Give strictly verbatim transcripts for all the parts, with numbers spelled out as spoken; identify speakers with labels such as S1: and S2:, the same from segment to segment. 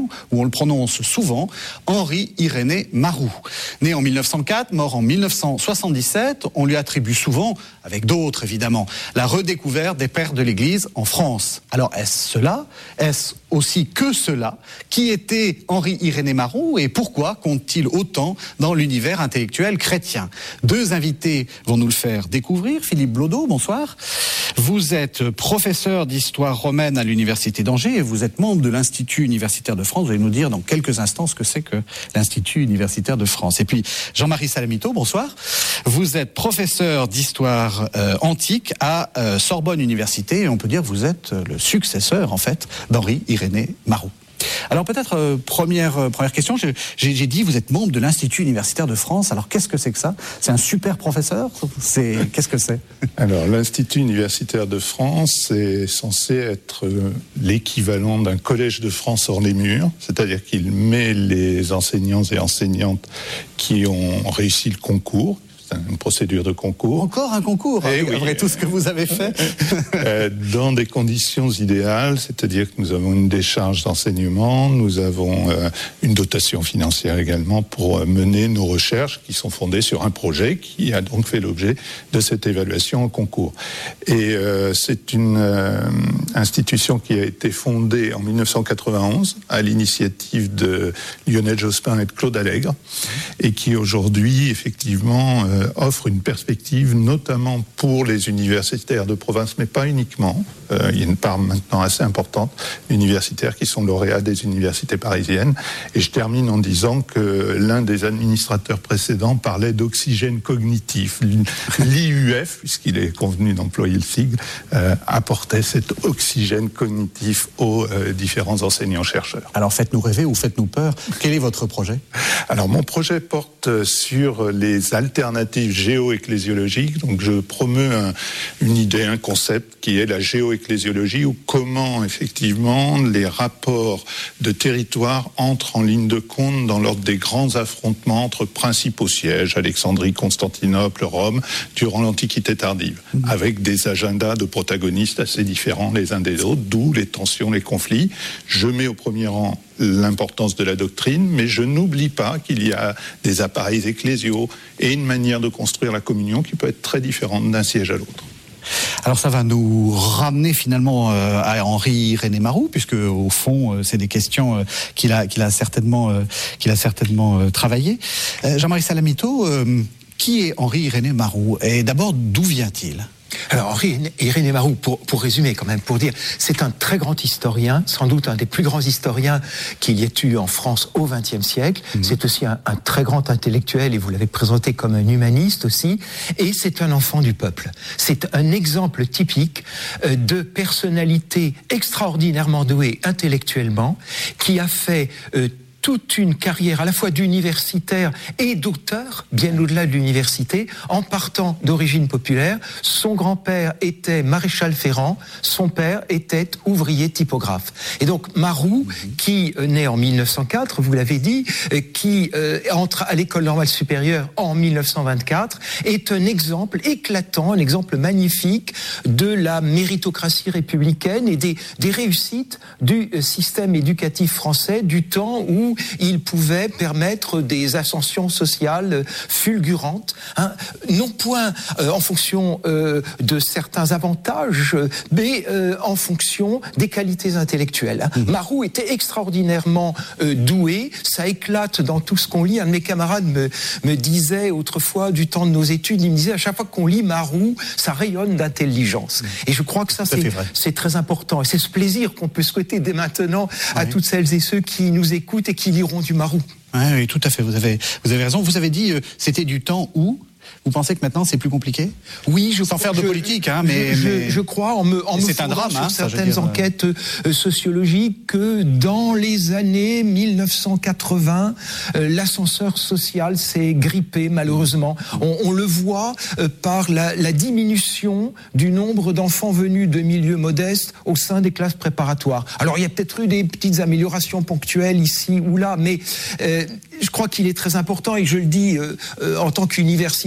S1: où on le prononce souvent, Henri-Irénée Marou. Né en mille neuf cent quatre, mort en mille neuf cent soixante-dix-sept, on lui attribue souvent, avec d'autres évidemment, la redécouverte des pères de l'Église en France. Alors est-ce cela? Est-ce aussi que cela? Qui était Henri-Irénée Marou et pourquoi compte-t-il autant dans l'univers intellectuel chrétien? Deux invités vont nous le faire découvrir. Philippe Blodeau, bonsoir. Vous êtes professeur d'histoire romaine à l'Université d'Angers et vous êtes membre de l'Institut universitaire de France. Vous allez nous dire dans quelques instants ce que c'est que l'Institut universitaire de France. Et puis Jean-Marie Salamito, bonsoir. Vous êtes professeur d'histoire euh, antique à euh, Sorbonne Université et on peut dire que vous êtes le successeur en fait d'Henri-Irénée Marou. Alors peut-être euh, première euh, première question. J'ai, j'ai dit vous êtes membre de l'Institut universitaire de France. Alors qu'est-ce que c'est que ça? C'est un super professeur? C'est qu'est-ce que c'est?
S2: Alors l'Institut universitaire de France est censé être l'équivalent d'un collège de France hors les murs, c'est-à-dire qu'il met les enseignants et enseignantes qui ont réussi le concours. Une procédure de concours.
S1: Encore un concours, hein,
S2: oui,
S1: après tout ce que vous avez fait.
S2: euh, dans des conditions idéales, c'est-à-dire que nous avons une décharge d'enseignement, nous avons euh, une dotation financière également pour mener nos recherches qui sont fondées sur un projet qui a donc fait l'objet de cette évaluation au concours. Et euh, c'est une euh, institution qui a été fondée en mille neuf cent quatre-vingt-onze à l'initiative de Lionel Jospin et de Claude Allègre et qui aujourd'hui, effectivement, euh, offre une perspective notamment pour les universitaires de province, mais pas uniquement. Euh, il y a une part maintenant assez importante d'universitaires qui sont lauréats des universités parisiennes. Et je termine en disant que l'un des administrateurs précédents parlait d'oxygène cognitif. L'I U F, puisqu'il est convenu d'employer le sigle, euh, apportait cet oxygène cognitif aux euh, différents enseignants-chercheurs.
S1: Alors faites-nous rêver ou faites-nous peur. Quel est votre projet?
S2: Alors mon projet porte sur les alternatives géo-ecclésiologiques. Donc je promeux un, une idée, un concept qui est la géo-ecclésiologie, ou comment effectivement les rapports de territoire entrent en ligne de compte dans l'ordre des grands affrontements entre principaux sièges, Alexandrie, Constantinople, Rome, durant l'Antiquité tardive, mmh. avec des agendas de protagonistes assez différents les uns des autres, d'où les tensions, les conflits. Je mets au premier rang l'importance de la doctrine, mais je n'oublie pas qu'il y a des appareils ecclésiaux et une manière de construire la communion qui peut être très différente d'un siège à l'autre.
S1: Alors ça va nous ramener finalement euh, à Henri-Irénée Marou, puisque au fond euh, c'est des questions euh, qu'il a qu'il a certainement euh, qu'il a certainement euh, travaillé. Euh, Jean-Marie Salamito, euh, qui est Henri-Irénée Marou et d'abord d'où vient-il?
S3: Alors Henri-Irénée Marou, pour, pour résumer quand même, pour dire, c'est un très grand historien, sans doute un des plus grands historiens qu'il y ait eu en France au vingtième siècle. Mmh. C'est aussi un, un très grand intellectuel, et vous l'avez présenté comme un humaniste aussi, et c'est un enfant du peuple. C'est un exemple typique euh, de personnalité extraordinairement douée intellectuellement, qui a fait euh, toute une carrière à la fois d'universitaire et d'auteur, bien au-delà de l'université, en partant d'origine populaire. Son grand-père était maréchal ferrant, son père était ouvrier typographe. Et donc Marou, qui euh, naît en mille neuf cent quatre, vous l'avez dit, euh, qui euh, entre à l'école normale supérieure en mille neuf cent vingt-quatre, est un exemple éclatant, un exemple magnifique de la méritocratie républicaine et des, des réussites du euh, système éducatif français du temps où il pouvait permettre des ascensions sociales fulgurantes, hein, non point euh, en fonction euh, de certains avantages, mais euh, en fonction des qualités intellectuelles. Mmh. Marou était extraordinairement euh, doué, ça éclate dans tout ce qu'on lit. Un de mes camarades me, me disait autrefois, du temps de nos études, il me disait à chaque fois qu'on lit Marou, ça rayonne d'intelligence. Mmh. Et je crois que ça, ça c'est, c'est très important. Et c'est ce plaisir qu'on peut souhaiter dès maintenant à oui. toutes celles et ceux qui nous écoutent et qui liront du Marou.
S1: Oui, oui, tout à fait, vous avez, vous avez raison. Vous avez dit, euh, c'était du temps où vous pensez que maintenant c'est plus compliqué?
S3: Oui, je
S1: sans faire de
S3: je,
S1: politique, hein, mais
S3: je,
S1: mais
S3: je crois en me en me
S1: c'est un drame,
S3: sur
S1: hein,
S3: certaines
S1: ça,
S3: enquêtes euh, sociologiques que dans les années mille neuf cent quatre-vingts, euh, l'ascenseur social s'est grippé malheureusement. On, on le voit euh, par la, la diminution du nombre d'enfants venus de milieux modestes au sein des classes préparatoires. Alors il y a peut-être eu des petites améliorations ponctuelles ici ou là, mais euh, je crois qu'il est très important, et je le dis euh, euh, en tant qu'universitaire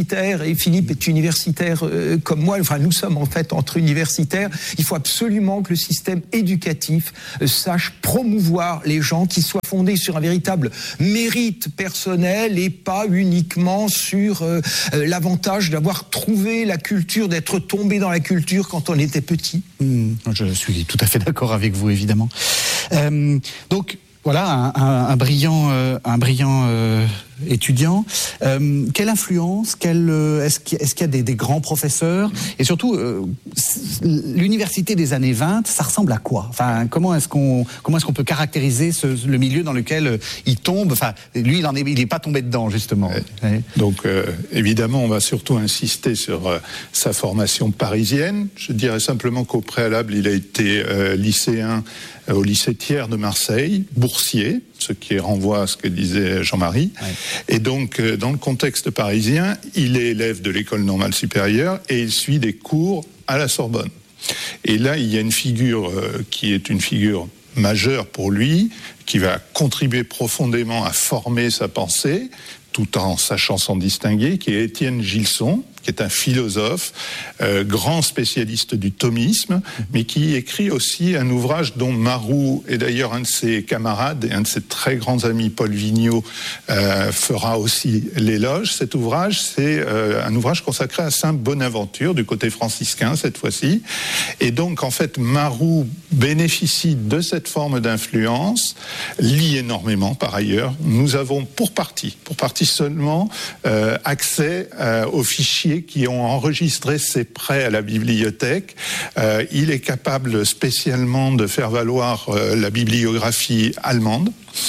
S3: universitaire, et Philippe est universitaire euh, comme moi, enfin nous sommes en fait entre universitaires, il faut absolument que le système éducatif euh, sache promouvoir les gens, qui soient fondés sur un véritable mérite personnel et pas uniquement sur euh, euh, l'avantage d'avoir trouvé la culture, d'être tombé dans la culture quand on était petit.
S1: Mmh, je suis tout à fait d'accord avec vous, évidemment. Euh, donc, voilà, un, un, un brillant, euh, un brillant euh, étudiant. Euh, quelle influence, quelle, euh, est-ce qu'il, est-ce qu'il y a des, des grands professeurs? Et surtout, euh, l'université des années vingt, ça ressemble à quoi? Enfin, comment est-ce qu'on, comment est-ce qu'on peut caractériser ce, le milieu dans lequel euh, il tombe? Enfin, lui, il en est, il n'est pas tombé dedans, justement.
S2: Ouais.
S1: Ouais.
S2: Donc, euh, évidemment, on va surtout insister sur euh, sa formation parisienne. Je dirais simplement qu'au préalable, il a été euh, lycéen euh, au lycée Thiers de Marseille, boursier, ce qui renvoie à ce que disait Jean-Marie. Ouais. Et donc, euh, dans le contexte parisien, il est élève de l'école normale supérieure et il suit des cours à la Sorbonne. Et là, il y a une figure euh, qui est une figure majeure pour lui, qui va contribuer profondément à former sa pensée, tout en sachant s'en distinguer, qui est Étienne Gilson, qui est un philosophe, euh, grand spécialiste du thomisme, mais qui écrit aussi un ouvrage dont Marou est d'ailleurs un de ses camarades et un de ses très grands amis, Paul Vigneault, euh, fera aussi l'éloge. Cet ouvrage, c'est euh, un ouvrage consacré à Saint Bonaventure, du côté franciscain cette fois-ci. Et donc, en fait, Marou bénéficie de cette forme d'influence, lit énormément par ailleurs. Nous avons pour partie, pour partie seulement, euh, accès euh, aux fichiers qui ont enregistré ses prêts à la bibliothèque. Euh, il est capable spécialement de faire valoir euh, la bibliographie allemande.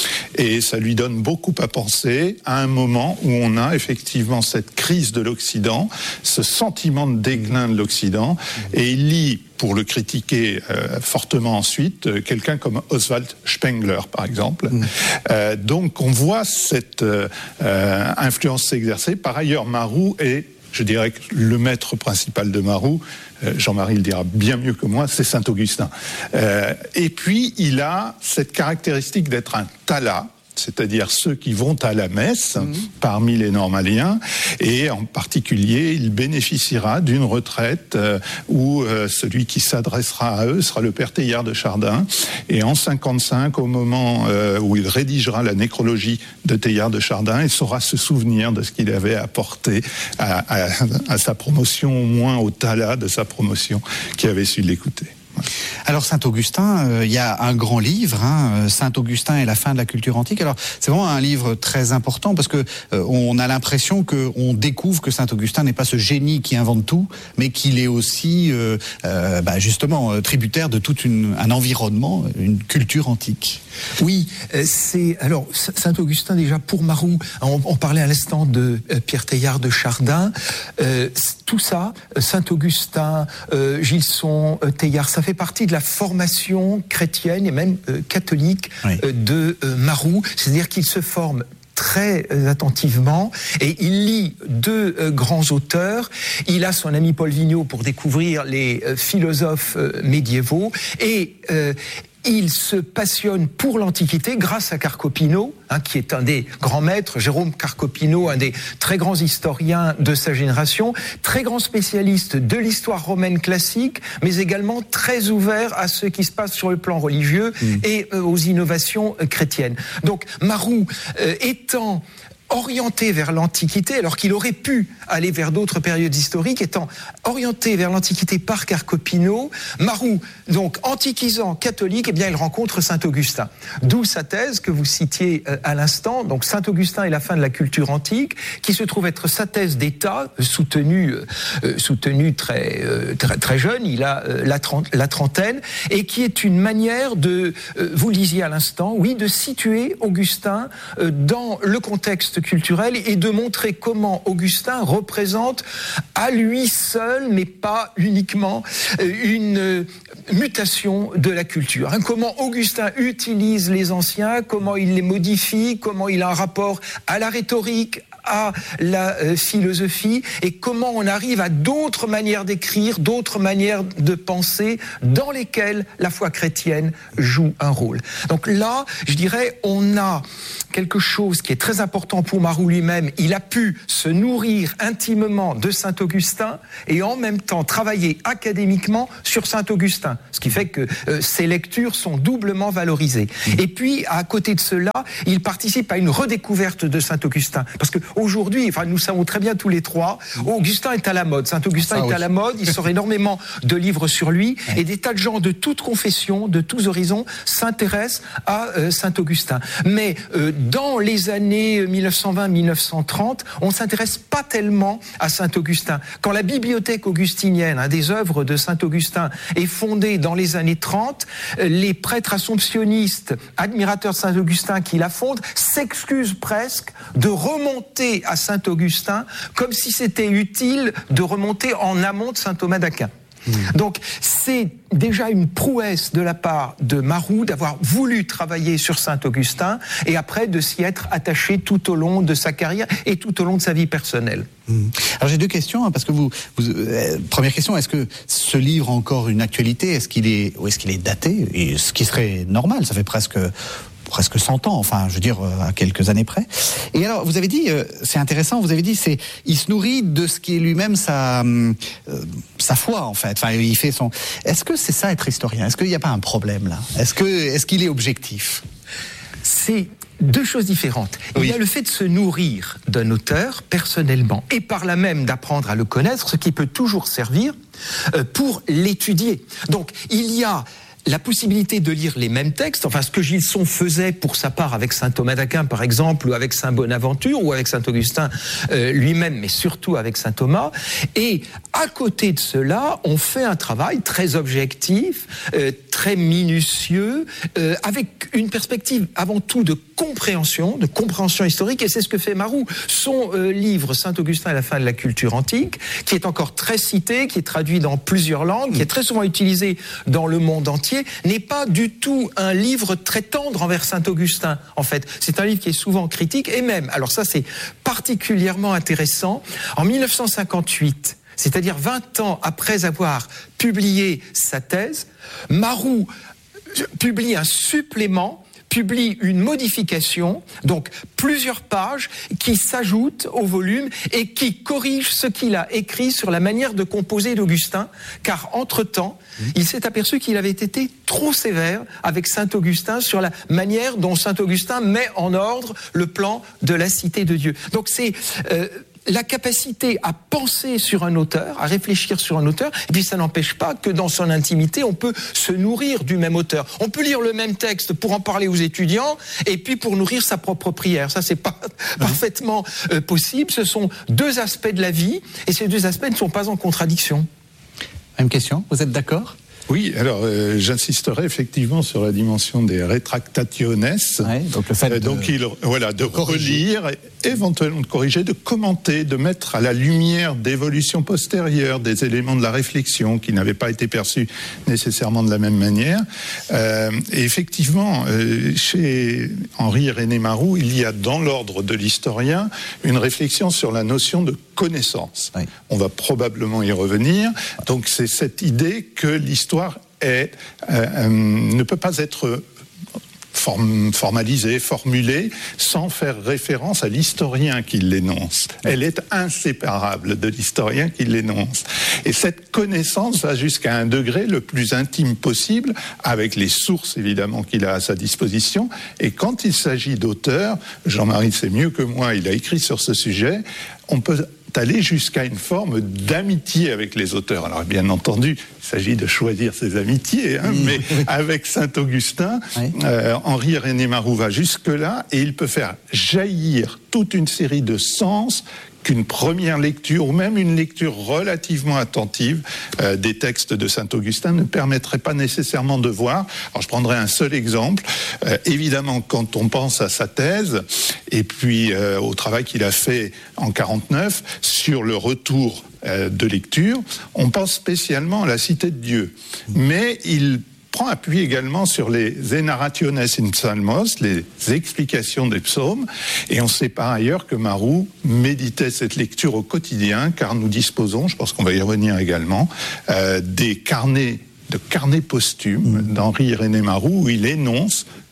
S2: Et ça lui donne beaucoup à penser à un moment où on a effectivement cette crise de l'Occident, ce sentiment de déclin de l'Occident, et il lit, pour le critiquer euh, fortement ensuite, euh, quelqu'un comme Oswald Spengler, par exemple. Mmh. Euh, donc on voit cette euh, euh, influence s'exercer. Par ailleurs, Marou est, je dirais que le maître principal de Marou, euh, Jean-Marie le dira bien mieux que moi, c'est Saint-Augustin. Euh, et puis, il a cette caractéristique d'être un thala, c'est-à-dire ceux qui vont à la messe, mmh. parmi les normaliens, et en particulier, il bénéficiera d'une retraite euh, où euh, celui qui s'adressera à eux sera le père Teilhard de Chardin, et en cinquante-cinq, au moment euh, où il rédigera la nécrologie de Teilhard de Chardin, il saura se souvenir de ce qu'il avait apporté à, à, à sa promotion, au moins au thala de sa promotion, qui avait su l'écouter.
S1: Alors Saint-Augustin, il euh, y a un grand livre, hein, Saint-Augustin et la fin de la culture antique. Alors c'est vraiment un livre très important parce que euh, on a l'impression que on découvre que Saint-Augustin n'est pas ce génie qui invente tout, mais qu'il est aussi euh, euh, bah, justement euh, tributaire de tout une, un environnement, une culture antique.
S3: Oui, c'est alors Saint-Augustin déjà pour Marou. On, on parlait à l'instant de euh, Pierre Teilhard de Chardin. Euh, tout ça, Saint-Augustin, euh, Gilson, euh, Teilhard, ça fait partie de la formation chrétienne et même euh, catholique oui. euh, de euh, Marou. C'est-à-dire qu'il se forme très euh, attentivement et il lit deux euh, grands auteurs. Il a son ami Paul Vigneault pour découvrir les euh, philosophes euh, médiévaux et euh, il se passionne pour l'Antiquité grâce à Carcopino, hein, qui est un des grands maîtres, Jérôme Carcopino, un des très grands historiens de sa génération, très grand spécialiste de l'histoire romaine classique, mais également très ouvert à ce qui se passe sur le plan religieux mmh. et euh, aux innovations euh, chrétiennes. Donc Marou, euh, étant orienté vers l'Antiquité, alors qu'il aurait pu aller vers d'autres périodes historiques, étant orienté vers l'Antiquité par Carcopino, Marou, donc antiquisant catholique, eh bien il rencontre Saint-Augustin. D'où sa thèse que vous citiez euh, à l'instant, donc Saint-Augustin et la fin de la culture antique, qui se trouve être sa thèse d'État, soutenue, euh, soutenue très, euh, très, très jeune, il a euh, la, trente, la trentaine, et qui est une manière de, euh, vous le disiez à l'instant, oui, de situer Augustin euh, dans le contexte culturel et de montrer comment Augustin représente à lui seul, mais pas uniquement, une mutation de la culture. Comment Augustin utilise les anciens, comment il les modifie, comment il a un rapport à la rhétorique, à la euh, philosophie, et comment on arrive à d'autres manières d'écrire, d'autres manières de penser, dans lesquelles la foi chrétienne joue un rôle. Donc là, je dirais, on a quelque chose qui est très important pour Marou lui-même. Il a pu se nourrir intimement de Saint-Augustin et en même temps travailler académiquement sur Saint-Augustin, ce qui fait que euh, ses lectures sont doublement valorisées. Mmh. Et puis, à côté de cela, il participe à une redécouverte de Saint-Augustin. Parce qu'aujourd'hui, enfin, nous savons très bien tous les trois, Augustin est à la mode, Saint-Augustin est oui. à la mode, il sort énormément de livres sur lui, ouais. et des tas de gens de toutes confessions, de tous horizons, s'intéressent à euh, Saint-Augustin. Mais euh, dans les années mille neuf cent vingt mille neuf cent trente, on ne s'intéresse pas tellement à Saint-Augustin. Quand la bibliothèque augustinienne, hein, des œuvres de Saint-Augustin, est fondée dans les années trente, les prêtres assomptionnistes, admirateurs de Saint-Augustin qui la fondent, s'excusent presque de remonter à Saint-Augustin comme si c'était utile de remonter en amont de saint Thomas d'Aquin. Mmh. Donc c'est déjà une prouesse de la part de Marou d'avoir voulu travailler sur Saint-Augustin et après de s'y être attaché tout au long de sa carrière et tout au long de sa vie personnelle.
S1: Mmh. Alors j'ai deux questions, hein, parce que vous, vous euh, première question, est-ce que ce livre a encore une actualité? Est-ce qu'il est, ou est-ce qu'il est daté? Et ce qui serait normal, ça fait presque presque cent ans, enfin, je veux dire, à quelques années près. Et alors, vous avez dit, euh, c'est intéressant, vous avez dit, c'est, il se nourrit de ce qui est lui-même sa, euh, sa foi, en fait. Enfin, il fait son. Est-ce que c'est ça être historien? Est-ce qu'il n'y a pas un problème là? Est-ce que, est-ce qu'il est objectif?
S3: C'est deux choses différentes. Oui. Il y a le fait de se nourrir d'un auteur personnellement et par là même d'apprendre à le connaître, ce qui peut toujours servir euh, pour l'étudier. Donc, il y a la possibilité de lire les mêmes textes, enfin ce que Gilson faisait pour sa part avec saint Thomas d'Aquin par exemple, ou avec saint Bonaventure, ou avec saint Augustin euh, lui-même, mais surtout avec saint Thomas. Et à côté de cela, on fait un travail très objectif, euh, très minutieux, euh, avec une perspective avant tout de compréhension, de compréhension historique, et c'est ce que fait Marou. Son euh, livre Saint Augustin à la fin de la culture antique, qui est encore très cité, qui est traduit dans plusieurs langues, qui est très souvent utilisé dans le monde entier, n'est pas du tout un livre très tendre envers Saint-Augustin, en fait. C'est un livre qui est souvent critique, et même, alors ça c'est particulièrement intéressant, en mille neuf cent cinquante-huit, c'est-à-dire vingt ans après avoir publié sa thèse, Marou publie un supplément, publie une modification, donc plusieurs pages qui s'ajoutent au volume et qui corrigent ce qu'il a écrit sur la manière de composer d'Augustin, car entre-temps, mmh. il s'est aperçu qu'il avait été trop sévère avec Saint-Augustin sur la manière dont Saint-Augustin met en ordre le plan de la cité de Dieu. Donc c'est euh, la capacité à penser sur un auteur, à réfléchir sur un auteur, et puis ça n'empêche pas que dans son intimité, on peut se nourrir du même auteur. On peut lire le même texte pour en parler aux étudiants, et puis pour nourrir sa propre prière. Ça, c'est pas mmh. parfaitement euh, possible. Ce sont deux aspects de la vie, et ces deux aspects ne sont pas en contradiction.
S1: Même question, vous êtes d'accord ?
S2: Oui, alors euh, j'insisterai effectivement sur la dimension des retractationes.
S1: Ouais, donc le fait
S2: euh,
S1: de,
S2: donc il, voilà, de corriger. relire, éventuellement de corriger, de commenter, de mettre à la lumière d'évolutions postérieures des éléments de la réflexion qui n'avaient pas été perçus nécessairement de la même manière. Euh, et effectivement, euh, chez Henri-Irénée Marou, il y a dans l'ordre de l'historien une réflexion sur la notion de connaissance. Oui. On va probablement y revenir. Donc c'est cette idée que l'histoire est, euh, euh, ne peut pas être form- formalisée, formulée, sans faire référence à l'historien qui l'énonce. Elle est inséparable de l'historien qui l'énonce. Et cette connaissance va jusqu'à un degré le plus intime possible, avec les sources évidemment qu'il a à sa disposition. Et quand il s'agit d'auteurs, Jean-Marie sait mieux que moi, il a écrit sur ce sujet, on peut aller jusqu'à une forme d'amitié avec les auteurs. Alors bien entendu, il s'agit de choisir ses amitiés, hein, mmh. mais avec Saint-Augustin, oui. euh, Henri-Irénée Marou va jusque-là, et il peut faire jaillir toute une série de sens qu'une première lecture, ou même une lecture relativement attentive euh, des textes de Saint-Augustin ne permettrait pas nécessairement de voir. Alors je prendrai un seul exemple. Euh, évidemment, quand on pense à sa thèse, et puis euh, au travail qu'il a fait en quarante-neuf sur le retour euh, de lecture, on pense spécialement à la Cité de Dieu. Mais il prend appui également sur les enarrationes in psalmos, les explications des psaumes, et on sait par ailleurs que Marou méditait cette lecture au quotidien, car nous disposons, je pense qu'on va y revenir également, euh, des carnets de carnets posthumes d'Henri-Irénée Marou, où il énonce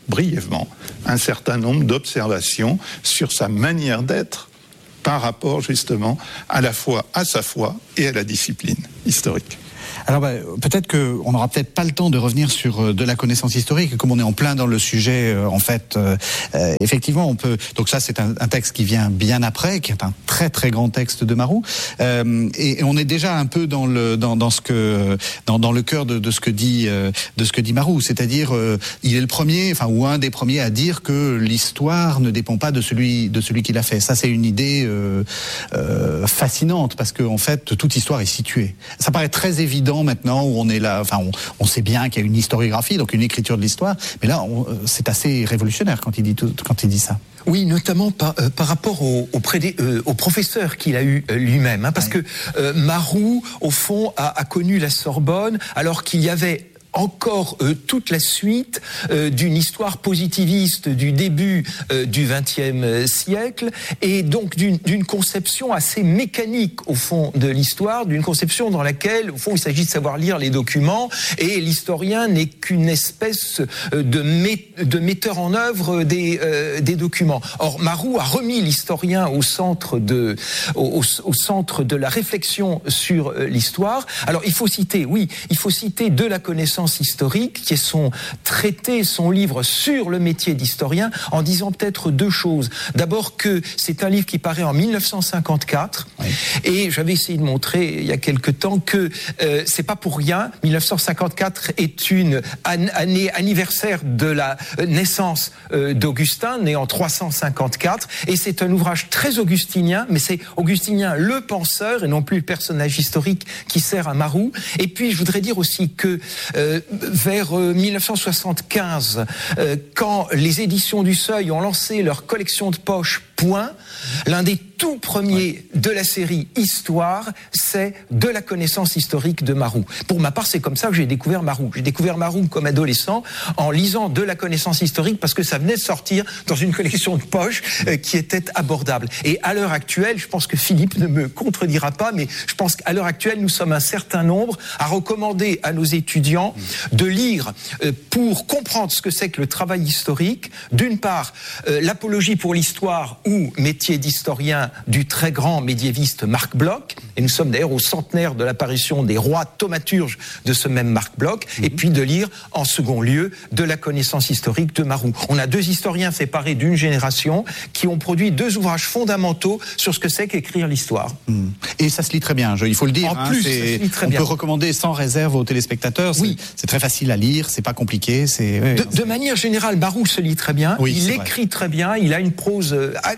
S2: brièvement un certain nombre d'observations sur sa manière d'être par rapport justement à la fois à sa foi et à la discipline historique.
S1: Alors bah, peut-être qu'on n'aura peut-être pas le temps de revenir sur euh, de la connaissance historique, comme on est en plein dans le sujet, euh, en fait, euh, euh, effectivement, on peut. Donc ça, c'est un, un texte qui vient bien après, qui est un très très grand texte de Marou, euh, et, et on est déjà un peu dans le dans, dans ce que dans, dans le cœur de, de ce que dit euh, de ce que dit Marou, c'est-à-dire euh, il est le premier, enfin ou un des premiers à dire que l'histoire ne dépend pas de celui de celui qui l'a fait. Ça, c'est une idée euh, euh, fascinante parce que en fait, toute histoire est située. Ça paraît très évident maintenant où on est là, enfin on, on sait bien qu'il y a une historiographie, donc une écriture de l'histoire, mais là on, c'est assez révolutionnaire quand il dit tout, quand il dit ça.
S3: Oui, notamment par, euh, par rapport au, au, prédé, euh, au professeur qu'il a eu euh, lui-même, hein, parce ouais. que euh, Marou, au fond, a, a connu la Sorbonne alors qu'il y avait encore euh, toute la suite euh, d'une histoire positiviste du début euh, du vingtième siècle et donc d'une, d'une conception assez mécanique au fond de l'histoire, d'une conception dans laquelle au fond il s'agit de savoir lire les documents et l'historien n'est qu'une espèce de, mé- de metteur en œuvre des, euh, des documents. Or Marou a remis l'historien au centre de, au, au centre de la réflexion sur euh, l'histoire. Alors il faut citer, oui, il faut citer de la connaissance historique, qui est son traité, son livre sur le métier d'historien, en disant peut-être deux choses. D'abord que c'est un livre qui paraît en dix-neuf cent cinquante-quatre, oui. et j'avais essayé de montrer il y a quelque temps que euh, c'est pas pour rien. dix-neuf cent cinquante-quatre est une an- année anniversaire de la naissance euh, d'Augustin, né en trois cent cinquante-quatre, et c'est un ouvrage très augustinien, mais c'est Augustinien le penseur et non plus le personnage historique qui sert à Marou. Et puis je voudrais dire aussi que euh, vers euh, dix-neuf cent soixante-quinze, euh, quand les éditions du Seuil ont lancé leur collection de poche Point, l'un des tout premiers ouais. de la série Histoire, c'est de la connaissance historique de Marou. Pour ma part, c'est comme ça que j'ai découvert Marou. J'ai découvert Marou comme adolescent en lisant de la connaissance historique parce que ça venait de sortir dans une collection de poche euh, qui était abordable. Et à l'heure actuelle, je pense que Philippe ne me contredira pas, mais je pense qu'à l'heure actuelle, nous sommes un certain nombre à recommander à nos étudiants de lire euh, pour comprendre ce que c'est que le travail historique. D'une part, euh, l'apologie pour l'histoire ou métier d'historien du très grand médiéviste Marc Bloch, et nous sommes d'ailleurs au centenaire de l'apparition des rois thaumaturges de ce même Marc Bloch, mmh. et puis de lire en second lieu de la connaissance historique de Marou. On a deux historiens séparés d'une génération qui ont produit deux ouvrages fondamentaux sur ce que c'est qu'écrire l'histoire. Mmh.
S1: Et ça se lit très bien, il faut le dire.
S3: En
S1: hein,
S3: plus,
S1: c'est,
S3: ça se lit très
S1: on
S3: bien.
S1: peut recommander sans réserve aux téléspectateurs.
S3: Oui.
S1: C'est, c'est très facile à lire, c'est pas compliqué. C'est, ouais,
S3: de,
S1: non, c'est...
S3: de manière générale, Marou se lit très bien.
S1: Oui,
S3: il écrit vrai. très bien. Il a une prose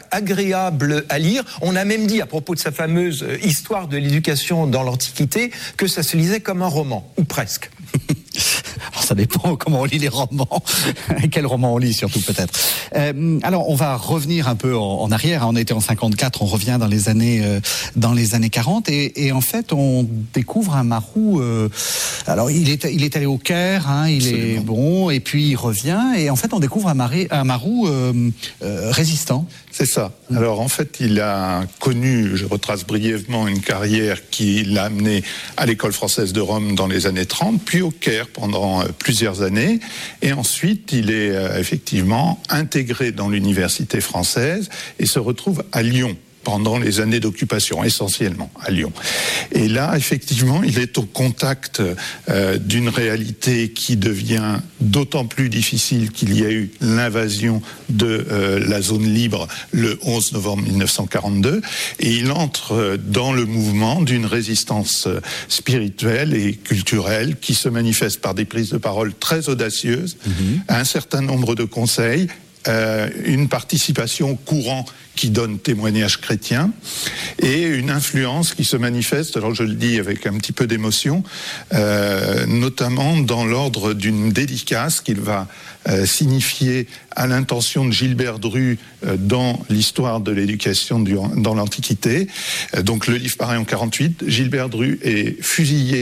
S3: agréable à lire. On a même dit à propos de sa fameuse histoire de l'éducation dans l'Antiquité que ça se lisait comme un roman, ou presque.
S1: Alors, ça dépend comment on lit les romans, quel roman on lit surtout peut-être. Euh, alors on va revenir un peu en, en arrière. On était en cinquante-quatre, on revient dans les années euh, dans les années quarante et, et en fait on découvre un Marou. Euh, alors il est il est allé au Caire, hein, il Absolument. est bon et puis il revient et en fait on découvre un, maré, un Marou euh, euh, résistant.
S2: C'est ça. Alors en fait, il a connu, je retrace brièvement, une carrière qui l'a amené à l'école française de Rome dans les années trente, puis au Caire pendant euh, plusieurs années, et ensuite il est euh, effectivement intégré dans l'université française et se retrouve à Lyon pendant les années d'occupation, essentiellement à Lyon. Et là, effectivement, il est au contact euh, d'une réalité qui devient d'autant plus difficile qu'il y a eu l'invasion de euh, la zone libre le onze novembre mille neuf cent quarante-deux, et il entre dans le mouvement d'une résistance spirituelle et culturelle qui se manifeste par des prises de parole très audacieuses, mmh. un certain nombre de conseils, Euh, une participation au courant qui donne témoignage chrétien et une influence qui se manifeste, alors je le dis avec un petit peu d'émotion, euh, notamment dans l'ordre d'une dédicace qu'il va euh, signifier à l'intention de Gilbert Dru euh, dans l'histoire de l'éducation du, dans l'Antiquité. Euh, donc le livre paraît en quarante-huit, Gilbert Dru est fusillé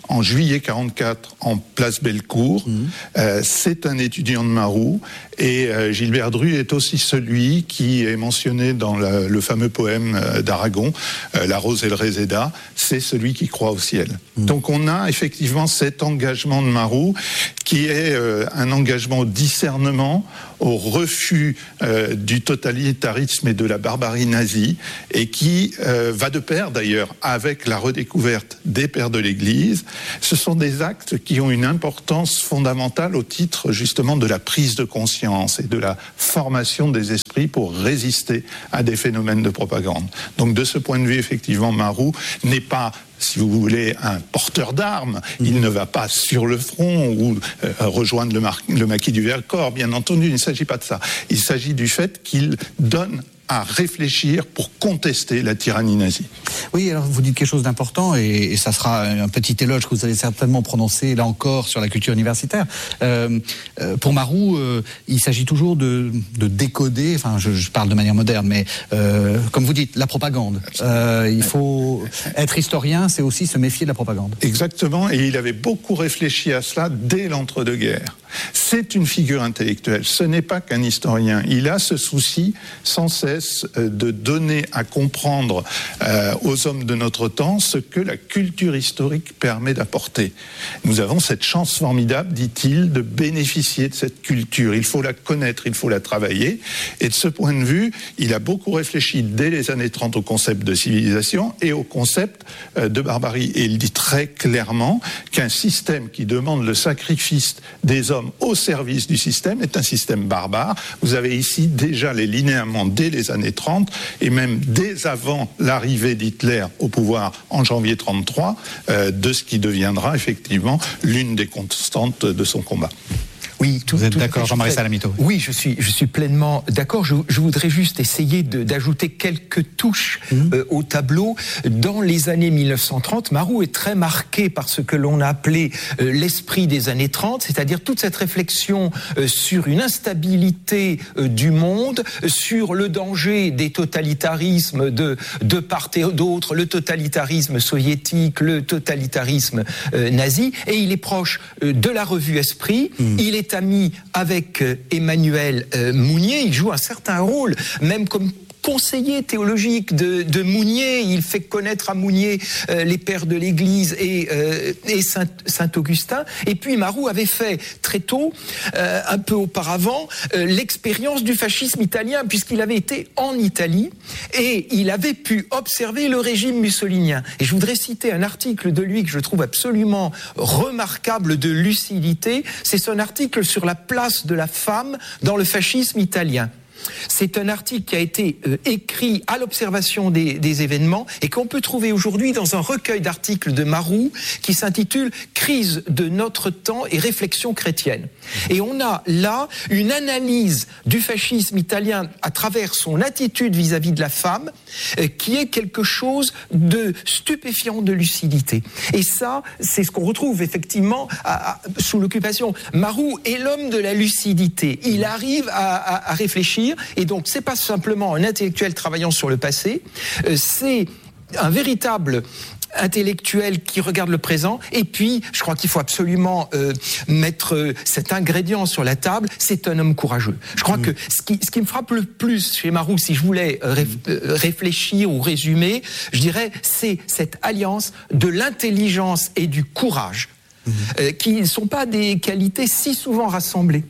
S2: en juillet quarante-quatre en place Bellecour. Mmh. Euh, c'est un étudiant de Marou, et euh, Gilbert Dru est aussi celui qui est mentionné dans la, le fameux poème d'Aragon, euh, La Rose et le Réséda. C'est celui qui croit au ciel. Mmh. Donc on a effectivement cet engagement de Marou qui est euh, un engagement au discernement, au refus euh, du totalitarisme et de la barbarie nazie, et qui euh, va de pair d'ailleurs avec la redécouverte des pères de l'Église. Ce sont des actes qui ont une importance fondamentale au titre justement de la prise de conscience et de la formation des esprits pour résister à des phénomènes de propagande. Donc de ce point de vue, effectivement, Marou n'est pas, si vous voulez, un porteur d'armes. Il ne va pas sur le front ou euh, rejoindre le, mar- le maquis du Vercors, bien entendu, il ne s'agit pas de ça. Il s'agit du fait qu'il donne à réfléchir pour contester la tyrannie nazie.
S1: Oui, alors vous dites quelque chose d'important, et, et ça sera un petit éloge que vous allez certainement prononcer, là encore, sur la culture universitaire. Euh, euh, pour Marou, euh, il s'agit toujours de, de décoder, enfin je, je parle de manière moderne, mais euh, comme vous dites, la propagande. Euh, il faut être historien, c'est aussi se méfier de la propagande.
S2: Exactement, et il avait beaucoup réfléchi à cela dès l'entre-deux-guerres. C'est une figure intellectuelle, ce n'est pas qu'un historien. Il a ce souci sans cesse de donner à comprendre euh, aux hommes de notre temps ce que la culture historique permet d'apporter. Nous avons cette chance formidable, dit-il, de bénéficier de cette culture. Il faut la connaître, il faut la travailler. Et de ce point de vue, il a beaucoup réfléchi dès les années trente au concept de civilisation et au concept euh, de barbarie. Et il dit très clairement qu'un système qui demande le sacrifice des hommes au service du système est un système barbare. Vous avez ici déjà les linéaments dès les années trente, et même dès avant l'arrivée d'Hitler au pouvoir en janvier trente-trois, euh, de ce qui deviendra effectivement l'une des constantes de son combat.
S3: Oui, tout,
S1: vous êtes
S3: tout
S1: d'accord, Jean-Marie Salamito?
S3: Oui, je suis, je suis pleinement d'accord. Je, je voudrais juste essayer de, d'ajouter quelques touches mmh. euh, au tableau. Dans les années mille neuf cent trente, Marou est très marqué par ce que l'on a appelé euh, l'esprit des années trente, c'est-à-dire toute cette réflexion euh, sur une instabilité euh, du monde, euh, sur le danger des totalitarismes de, de part et d'autre, le totalitarisme soviétique, le totalitarisme euh, nazi, et il est proche euh, de la revue Esprit. Mmh. Il est ami avec euh, Emmanuel euh, Mounier, il joue un certain rôle, même comme conseiller théologique de, de Mounier. Il fait connaître à Mounier euh, les pères de l'Église et, euh, et Saint, Saint-Augustin. Et puis Marou avait fait très tôt, euh, un peu auparavant, euh, l'expérience du fascisme italien, puisqu'il avait été en Italie et il avait pu observer le régime mussolinien. Et je voudrais citer un article de lui que je trouve absolument remarquable de lucidité. C'est son article sur la place de la femme dans le fascisme italien. C'est un article qui a été euh, écrit à l'observation des, des événements et qu'on peut trouver aujourd'hui dans un recueil d'articles de Marou qui s'intitule « Crise de notre temps et réflexion chrétienne ». Et on a là une analyse du fascisme italien à travers son attitude vis-à-vis de la femme euh, qui est quelque chose de stupéfiant de lucidité. Et ça, c'est ce qu'on retrouve effectivement à, à, sous l'occupation. Marou est l'homme de la lucidité. Il arrive à, à, à réfléchir. Et donc, c'est pas simplement un intellectuel travaillant sur le passé, euh, c'est un véritable intellectuel qui regarde le présent. Et puis, je crois qu'il faut absolument euh, mettre euh, cet ingrédient sur la table, c'est un homme courageux. Je crois mmh. que ce qui, ce qui me frappe le plus chez Marou, si je voulais euh, réf, euh, réfléchir ou résumer, je dirais, c'est cette alliance de l'intelligence et du courage, mmh. euh, qui ne sont pas des qualités si souvent rassemblées.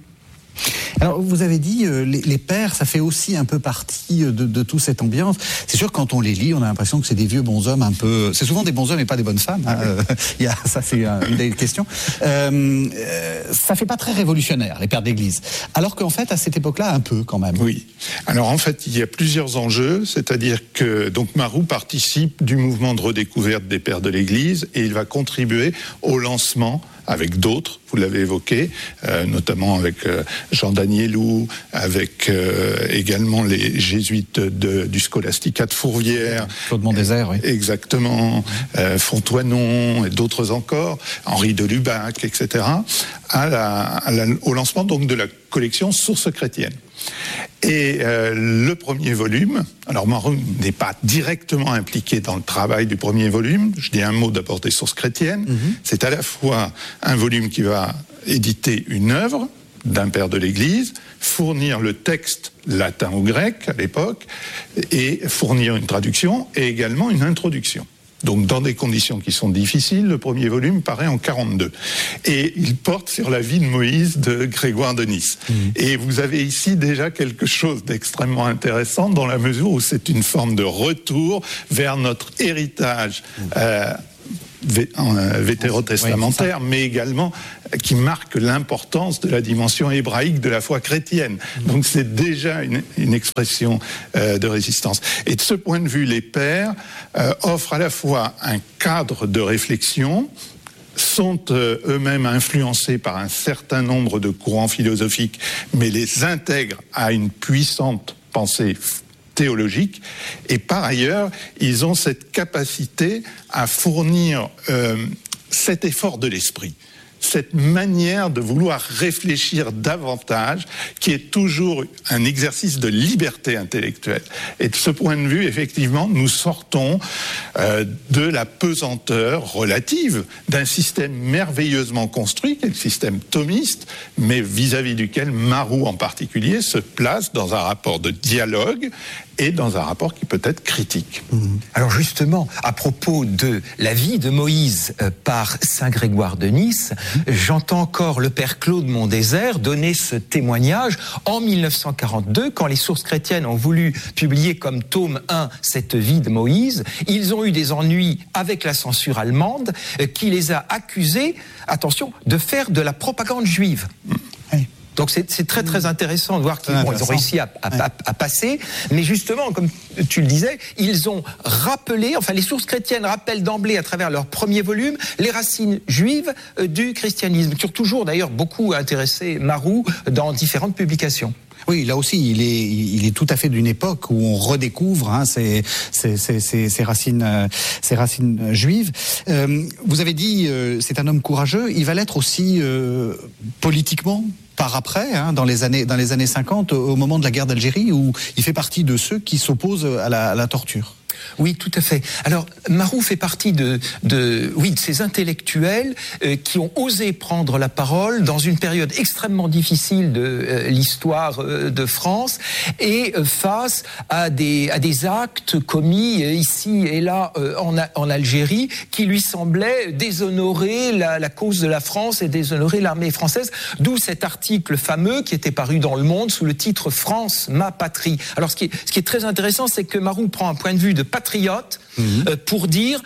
S1: Alors, vous avez dit, euh, les, les pères, ça fait aussi un peu partie de, de toute cette ambiance. C'est sûr, quand on les lit, on a l'impression que c'est des vieux bonshommes un peu... C'est souvent des bonshommes et pas des bonnes femmes. Hein. Euh, y a, ça, c'est euh, une des questions. Euh, euh, ça fait pas très révolutionnaire, les pères d'Église. Alors qu'en fait, à cette époque-là, un peu, quand même.
S2: Oui. Alors, en fait, il y a plusieurs enjeux. C'est-à-dire que, donc, Marou participe du mouvement de redécouverte des pères de l'Église et il va contribuer au lancement avec d'autres, vous l'avez évoqué, euh, notamment avec euh, Jean Danielou, avec euh, également les jésuites de, du Scholastica de Fourvière.
S1: Claude Mondésert, oui.
S2: Exactement, euh, Fonthoinon et d'autres encore, Henri de Lubac, et cetera, à la, à la, au lancement donc de la collection Sources chrétiennes. Et euh, le premier volume, alors Marou n'est pas directement impliqué dans le travail du premier volume, je dis un mot d'abord des sources chrétiennes, mm-hmm. c'est à la fois un volume qui va éditer une œuvre d'un père de l'Église, fournir le texte latin ou grec à l'époque, et fournir une traduction et également une introduction. Donc, dans des conditions qui sont difficiles, le premier volume paraît en quarante-deux. Et il porte sur la vie de Moïse de Grégoire de Nice. Mmh. Et vous avez ici déjà quelque chose d'extrêmement intéressant dans la mesure où c'est une forme de retour vers notre héritage mmh. euh, vétérotestamentaire, mais également qui marque l'importance de la dimension hébraïque de la foi chrétienne. Donc c'est déjà une, une expression euh, de résistance. Et de ce point de vue, les pères euh, offrent à la fois un cadre de réflexion, sont euh, eux-mêmes influencés par un certain nombre de courants philosophiques, mais les intègrent à une puissante pensée théologique, et par ailleurs, ils ont cette capacité à fournir euh, cet effort de l'esprit, cette manière de vouloir réfléchir davantage, qui est toujours un exercice de liberté intellectuelle. Et de ce point de vue, effectivement, nous sortons euh, de la pesanteur relative d'un système merveilleusement construit, qui est le système thomiste, mais vis-à-vis duquel Marou en particulier se place dans un rapport de dialogue et dans un rapport qui peut être critique.
S3: Alors justement, à propos de la vie de Moïse euh, par saint Grégoire de Nice, j'entends encore le père Claude Mondésert donner ce témoignage en mille neuf cent quarante-deux, quand les sources chrétiennes ont voulu publier comme tome un cette vie de Moïse. Ils ont eu des ennuis avec la censure allemande euh, qui les a accusés, attention, de faire de la propagande juive. Donc c'est, c'est très très intéressant de voir qu'ils bon, ils ont réussi à, à, à, à passer, mais justement, comme tu le disais, ils ont rappelé, enfin les sources chrétiennes rappellent d'emblée à travers leur premier volume les racines juives euh, du christianisme, qui ont toujours d'ailleurs beaucoup intéressé Marou dans différentes publications.
S1: Oui, là aussi, il est, il est tout à fait d'une époque où on redécouvre hein, ces, ces, ces, ces racines, euh, ces racines juives. Euh, vous avez dit, euh, c'est un homme courageux. Il va l'être aussi euh, politiquement. Par après, hein, dans les années dans les années cinquante, au moment de la guerre d'Algérie, où il fait partie de ceux qui s'opposent à la, à la torture.
S3: Oui, tout à fait. Alors, Marou fait partie de, de, oui, de ces intellectuels euh, qui ont osé prendre la parole dans une période extrêmement difficile de euh, l'histoire euh, de France et euh, face à des, à des actes commis euh, ici et là euh, en, en Algérie qui lui semblaient déshonorer la, la cause de la France et déshonorer l'armée française. D'où cet article fameux qui était paru dans Le Monde sous le titre « France, ma patrie ». Alors, ce qui est, ce qui est très intéressant, c'est que Marou prend un point de vue de patriote mmh. euh, pour dire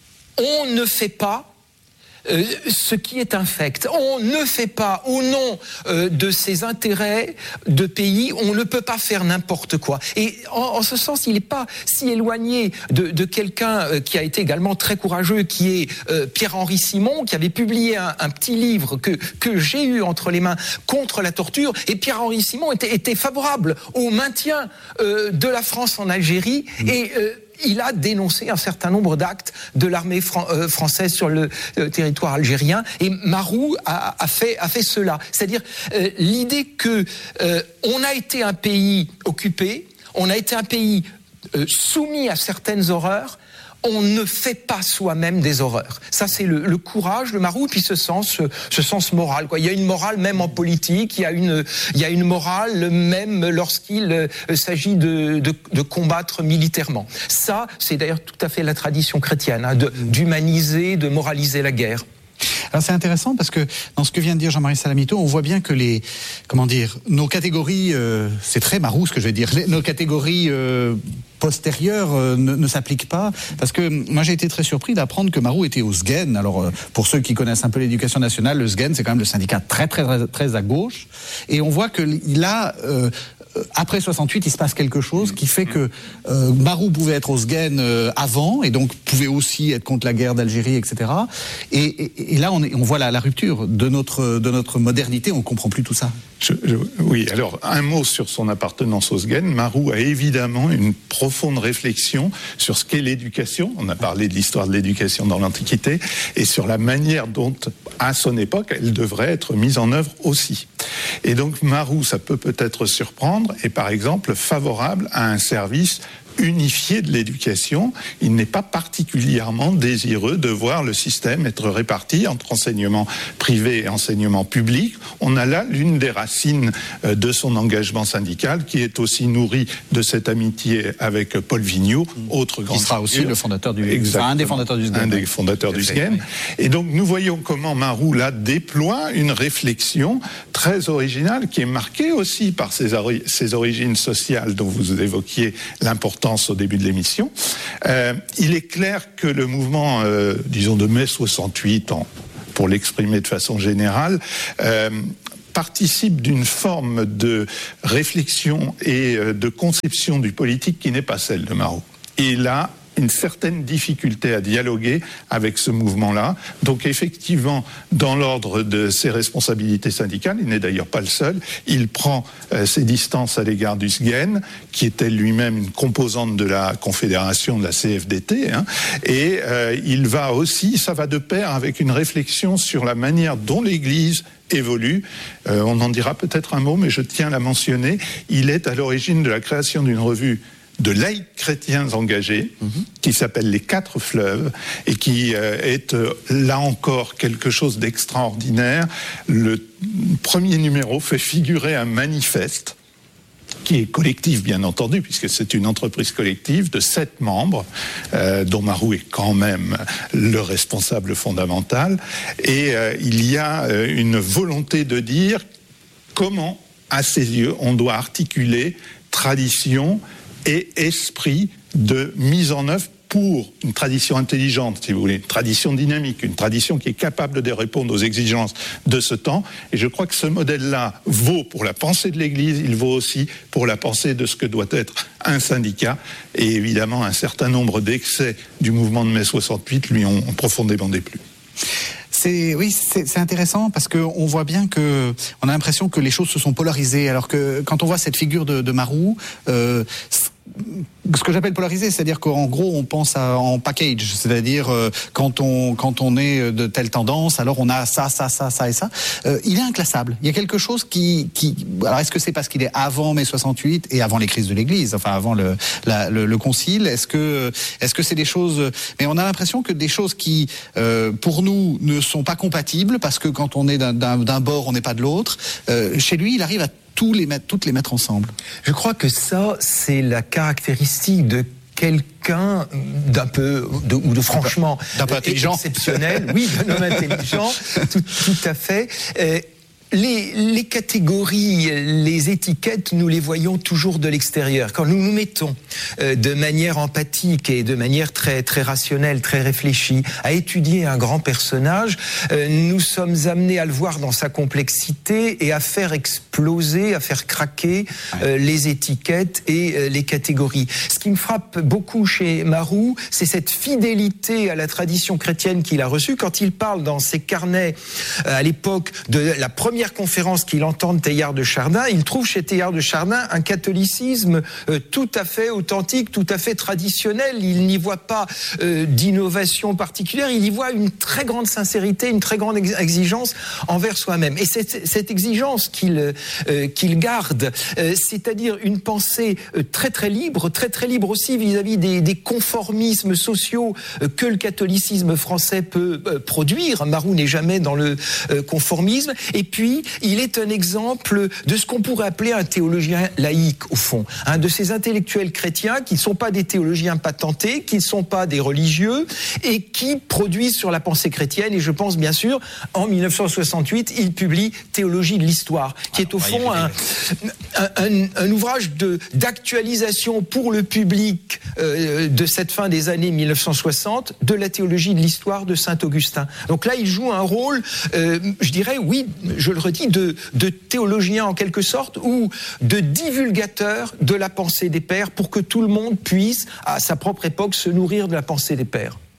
S3: on ne fait pas euh, ce qui est infect. On ne fait pas au nom euh, de ses intérêts de pays, on ne peut pas faire n'importe quoi. Et en, en ce sens, il n'est pas si éloigné de, de quelqu'un euh, qui a été également très courageux, qui est euh, Pierre-Henri Simon, qui avait publié un, un petit livre que, que j'ai eu entre les mains contre la torture. Et Pierre-Henri Simon était, était favorable au maintien euh, de la France en Algérie mmh. et euh, il a dénoncé un certain nombre d'actes de l'armée fran- euh, française sur le euh, territoire algérien, et Marou a, a, fait, a fait cela. C'est-à-dire euh, l'idée que euh, on a été un pays occupé, on a été un pays euh, soumis à certaines horreurs, on ne fait pas soi-même des horreurs. Ça, c'est le, le courage, le Marou, puis ce sens, ce sens moral, quoi. Il y a une morale même en politique, il y a une, il y a une morale même lorsqu'il euh, s'agit de, de, de combattre militairement. Ça, c'est d'ailleurs tout à fait la tradition chrétienne, hein, de, d'humaniser, de moraliser la guerre.
S1: Alors c'est intéressant parce que dans ce que vient de dire Jean-Marie Salamito, on voit bien que les, comment dire, nos catégories, euh, c'est très Marou ce que je vais dire, les, nos catégories euh, postérieures euh, ne, ne s'appliquent pas, parce que moi j'ai été très surpris d'apprendre que Marou était au S G E N. Alors euh, pour ceux qui connaissent un peu l'éducation nationale, le S G E N c'est quand même le syndicat très très très, très à gauche, et on voit que là, euh, après soixante-huit, il se passe quelque chose qui fait que euh, Marou pouvait être au S G E N euh, avant, et donc pouvait aussi être contre la guerre d'Algérie, et cetera. Et, et, et là, on, est, on voit la, la rupture de notre, de notre modernité, on ne comprend plus tout ça.
S2: Je, je, oui, alors un mot sur son appartenance au S G E N. Marou a évidemment une profonde réflexion sur ce qu'est l'éducation. On a parlé de l'histoire de l'éducation dans l'Antiquité, et sur la manière dont, à son époque, elle devrait être mise en œuvre aussi. Et donc Marou, ça peut peut-être surprendre, Flandre est par exemple favorable à un service unifié de l'éducation. Il n'est pas particulièrement désireux de voir le système être réparti entre enseignement privé et enseignement public. On a là l'une des racines de son engagement syndical, qui est aussi nourri de cette amitié avec Paul Vignoux, autre grand.
S1: Qui sera aussi le fondateur du, enfin, un des fondateurs du S G E N.
S2: Un des fondateurs du S G E N. Et donc nous voyons comment Marou là déploie une réflexion très originale qui est marquée aussi par ses, ori- ses origines sociales dont vous évoquiez l'importance au début de l'émission. Euh, il est clair que le mouvement, euh, disons, de mai soixante-huit, en, pour l'exprimer de façon générale, euh, participe d'une forme de réflexion et de conception du politique qui n'est pas celle de Marou. Et là, une certaine difficulté à dialoguer avec ce mouvement-là. Donc effectivement, dans l'ordre de ses responsabilités syndicales, il n'est d'ailleurs pas le seul, il prend euh, ses distances à l'égard du S G E N, qui était lui-même une composante de la confédération de la C F D T, hein, et euh, il va aussi, ça va de pair avec une réflexion sur la manière dont l'Église évolue. Euh, on en dira peut-être un mot, mais je tiens à la mentionner. Il est à l'origine de la création d'une revue de laïcs chrétiens engagés, mmh. qui s'appelle Les Quatre Fleuves, et qui euh, est, euh, là encore, quelque chose d'extraordinaire. Le premier numéro fait figurer un manifeste, qui est collectif, bien entendu, puisque c'est une entreprise collective de sept membres, euh, dont Marou est quand même le responsable fondamental. Et euh, il y a euh, une volonté de dire comment, à ses yeux, on doit articuler tradition et esprit de mise en œuvre pour une tradition intelligente, si vous voulez, une tradition dynamique, une tradition qui est capable de répondre aux exigences de ce temps. Et je crois que ce modèle-là vaut pour la pensée de l'Église, il vaut aussi pour la pensée de ce que doit être un syndicat. Et évidemment, un certain nombre d'excès du mouvement de mai soixante-huit lui ont profondément déplu.
S1: C'est, oui, c'est, c'est intéressant parce qu'on voit bien que on a l'impression que les choses se sont polarisées, alors que quand on voit cette figure de, de Marou, euh, ce que j'appelle polarisé, c'est-à-dire qu'en gros on pense à, en package, c'est-à-dire euh, quand on quand on est de telle tendance, alors on a ça, ça, ça, ça et ça. Euh, il est inclassable. Il y a quelque chose qui qui. Alors est-ce que c'est parce qu'il est avant mai soixante-huit et avant les crises de l'Église, enfin avant le la, le, le concile? Est-ce que est-ce que c'est des choses? Mais on a l'impression que des choses qui euh, pour nous ne sont pas compatibles parce que quand on est d'un, d'un, d'un bord, on n'est pas de l'autre. Euh, chez lui, il arrive à tous les mettre, toutes les mettre ensemble.
S3: Je crois que ça, c'est la caractéristique de quelqu'un d'un peu, de, ou de franchement
S1: d'un peu intelligent,
S3: exceptionnel, oui, d'un homme intelligent, tout, tout à fait. Euh, Les, les catégories, les étiquettes, nous les voyons toujours de l'extérieur. Quand nous nous mettons euh, de manière empathique et de manière très très rationnelle, très réfléchie, à étudier un grand personnage, euh, nous sommes amenés à le voir dans sa complexité et à faire exploser, à faire craquer euh, les étiquettes et euh, les catégories. Ce qui me frappe beaucoup chez Marou, c'est cette fidélité à la tradition chrétienne qu'il a reçue. Quand il parle dans ses carnets euh, à l'époque de la première conférence qu'il entend de Teilhard de Chardin, il trouve chez Teilhard de Chardin un catholicisme euh, tout à fait authentique, tout à fait traditionnel. Il n'y voit pas euh, d'innovation particulière, il y voit une très grande sincérité, une très grande ex- exigence envers soi-même. Et cette, cette exigence qu'il, euh, qu'il garde, euh, c'est-à-dire une pensée euh, très très libre, très très libre aussi vis-à-vis des, des conformismes sociaux euh, que le catholicisme français peut euh, produire. Marou n'est jamais dans le euh, conformisme. Et puis, il est un exemple de ce qu'on pourrait appeler un théologien laïque, au fond. Un de ces intellectuels chrétiens qui ne sont pas des théologiens patentés, qui ne sont pas des religieux, et qui produisent sur la pensée chrétienne. Et je pense, bien sûr, en dix-neuf cent soixante-huit, il publie Théologie de l'histoire, qui est au fond un, un, un, un ouvrage de, d'actualisation pour le public euh, de cette fin des années dix-neuf cent soixante, de la théologie de l'histoire de Saint-Augustin. Donc là, il joue un rôle, euh, je dirais, oui, je le redis, de, de théologien en quelque sorte, ou de divulgateur de la pensée des pères, pour que tout le monde puisse, à sa propre époque, se nourrir de la pensée des pères.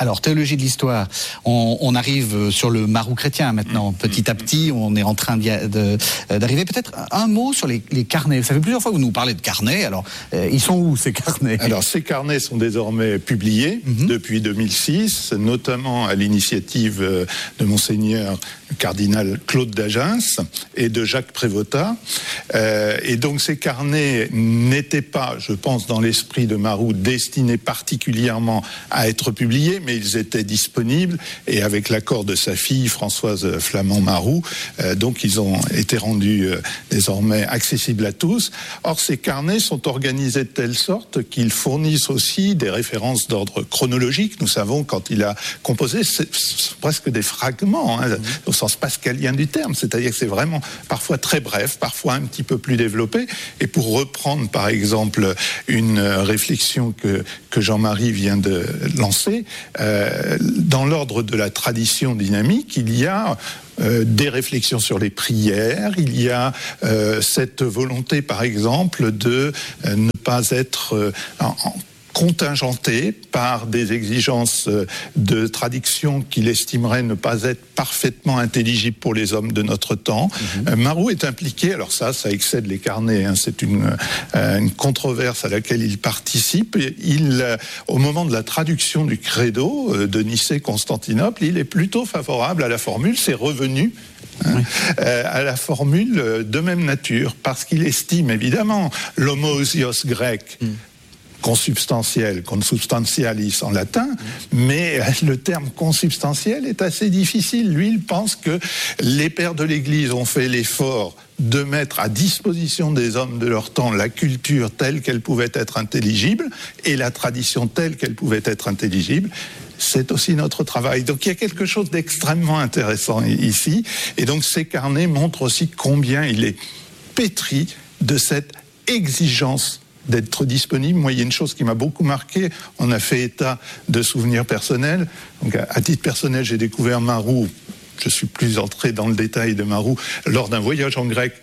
S1: Alors, théologie de l'histoire, on, on arrive sur le Marou chrétien maintenant. Petit à petit, on est en train d'y a, de, d'arriver. Peut-être un mot sur les, les carnets. Ça fait plusieurs fois que vous nous parlez de carnets. Alors, euh, ils sont où ces carnets ?
S2: Alors, ces carnets sont désormais publiés mm-hmm. depuis deux mille six, notamment à l'initiative de Monseigneur cardinal Claude d'Agens et de Jacques Prévotat. Euh, et donc, ces carnets n'étaient pas, je pense, dans l'esprit de Marou, destinés particulièrement à être publiés, mais ils étaient disponibles, et avec l'accord de sa fille, Françoise Flamand-Marou, euh, donc ils ont été rendus euh, désormais accessibles à tous. Or, ces carnets sont organisés de telle sorte qu'ils fournissent aussi des références d'ordre chronologique. Nous savons, quand il a composé, c'est, c'est presque des fragments, hein, au sens pascalien du terme, c'est-à-dire que c'est vraiment parfois très bref, parfois un petit peu plus développé. Et pour reprendre, par exemple, une réflexion que, que Jean-Marie vient de lancer, euh, dans l'ordre de la tradition dynamique, il y a euh, des réflexions sur les prières, il y a euh, cette volonté, par exemple, de euh, ne pas être euh, en, en contingenté par des exigences de traduction qu'il estimerait ne pas être parfaitement intelligibles pour les hommes de notre temps. Mmh. Marou est impliqué, alors ça, ça excède les carnets, hein, c'est une, euh, une controverse à laquelle il participe. Il, euh, au moment de la traduction du Credo euh, de Nicée-Constantinople, il est plutôt favorable à la formule, c'est revenu Hein, oui. euh, à la formule de même nature, parce qu'il estime évidemment l'homoousios grec, mmh. consubstantiel, consubstantialis en latin, mais le terme consubstantiel est assez difficile. Lui, il pense que les pères de l'Église ont fait l'effort de mettre à disposition des hommes de leur temps la culture telle qu'elle pouvait être intelligible et la tradition telle qu'elle pouvait être intelligible. C'est aussi notre travail. Donc il y a quelque chose d'extrêmement intéressant ici. Et donc ces carnets montrent aussi combien il est pétri de cette exigence d'être disponible. Moi, il y a une chose qui m'a beaucoup marqué. On a fait état de souvenirs personnels. Donc, à titre personnel, j'ai découvert Marou. Je suis plus entré dans le détail de Marou lors d'un voyage en Grèce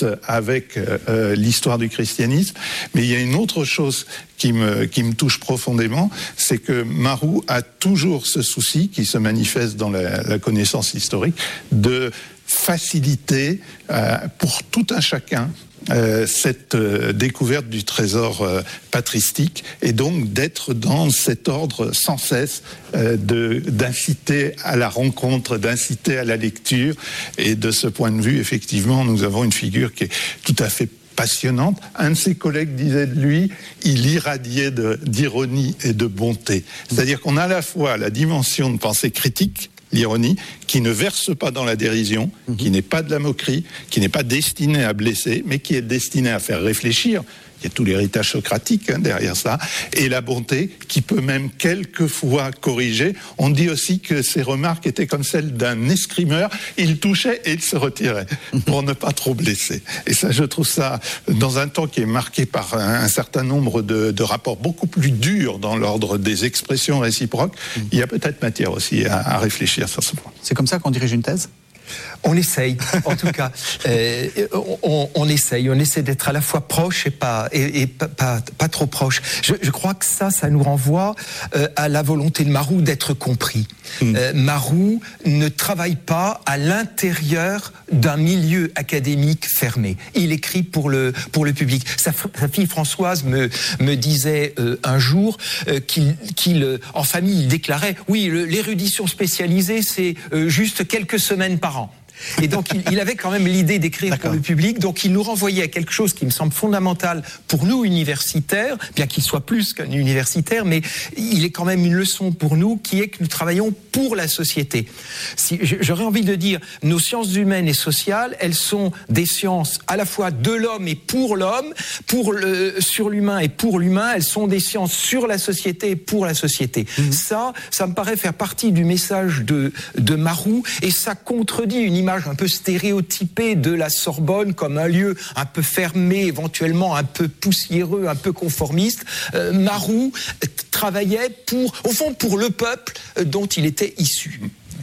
S2: avec euh, l'histoire du christianisme. Mais il y a une autre chose qui me, qui me touche profondément, c'est que Marou a toujours ce souci qui se manifeste dans la, la connaissance historique de faciliter euh, pour tout un chacun Euh, cette euh, découverte du trésor euh, patristique, et donc d'être dans cet ordre sans cesse euh, de, d'inciter à la rencontre, d'inciter à la lecture. Et de ce point de vue, effectivement, nous avons une figure qui est tout à fait passionnante. Un de ses collègues disait de lui, il irradiait de, d'ironie et de bonté. C'est-à-dire qu'on a à la fois la dimension de pensée critique, l'ironie, qui ne verse pas dans la dérision, mmh. qui n'est pas de la moquerie, qui n'est pas destinée à blesser, mais qui est destinée à faire réfléchir. Il y a tout l'héritage socratique hein, derrière ça, et la bonté qui peut même quelquefois corriger. On dit aussi que ses remarques étaient comme celles d'un escrimeur, il touchait et il se retirait pour ne pas trop blesser. Et ça, je trouve ça, dans un temps qui est marqué par un, un certain nombre de, de rapports beaucoup plus durs dans l'ordre des expressions réciproques, mmh. il y a peut-être matière aussi à, à réfléchir sur ce point.
S1: C'est comme ça qu'on dirige une thèse ?
S3: On essaye, en tout cas, euh, on, on essaye, on essaie d'être à la fois proche et pas et, et pas, pas, pas trop proche. Je, je crois que ça, ça nous renvoie euh, à la volonté de Marou d'être compris. Mmh. Euh, Marou ne travaille pas à l'intérieur d'un milieu académique fermé. Il écrit pour le pour le public. Sa, sa fille Françoise me me disait euh, un jour euh, qu'il qu'il euh, en famille il déclarait oui le, l'érudition spécialisée c'est euh, juste quelques semaines par an. Et donc, il, il avait quand même l'idée d'écrire D'accord. pour le public. Donc, il nous renvoyait à quelque chose qui me semble fondamental pour nous, universitaires, bien qu'il soit plus qu'un universitaire, mais il est quand même une leçon pour nous, qui est que nous travaillons pour la société. Si, j'aurais envie de dire, nos sciences humaines et sociales, elles sont des sciences à la fois de l'homme et pour l'homme, pour le, sur l'humain et pour l'humain. Elles sont des sciences sur la société et pour la société. Mmh. Ça, ça me paraît faire partie du message de, de Marou, et ça contredit une image un peu stéréotypée de la Sorbonne comme un lieu un peu fermé, éventuellement un peu poussiéreux, un peu conformiste. Euh, Marou travaillait pour, au fond, pour le peuple dont il était issu.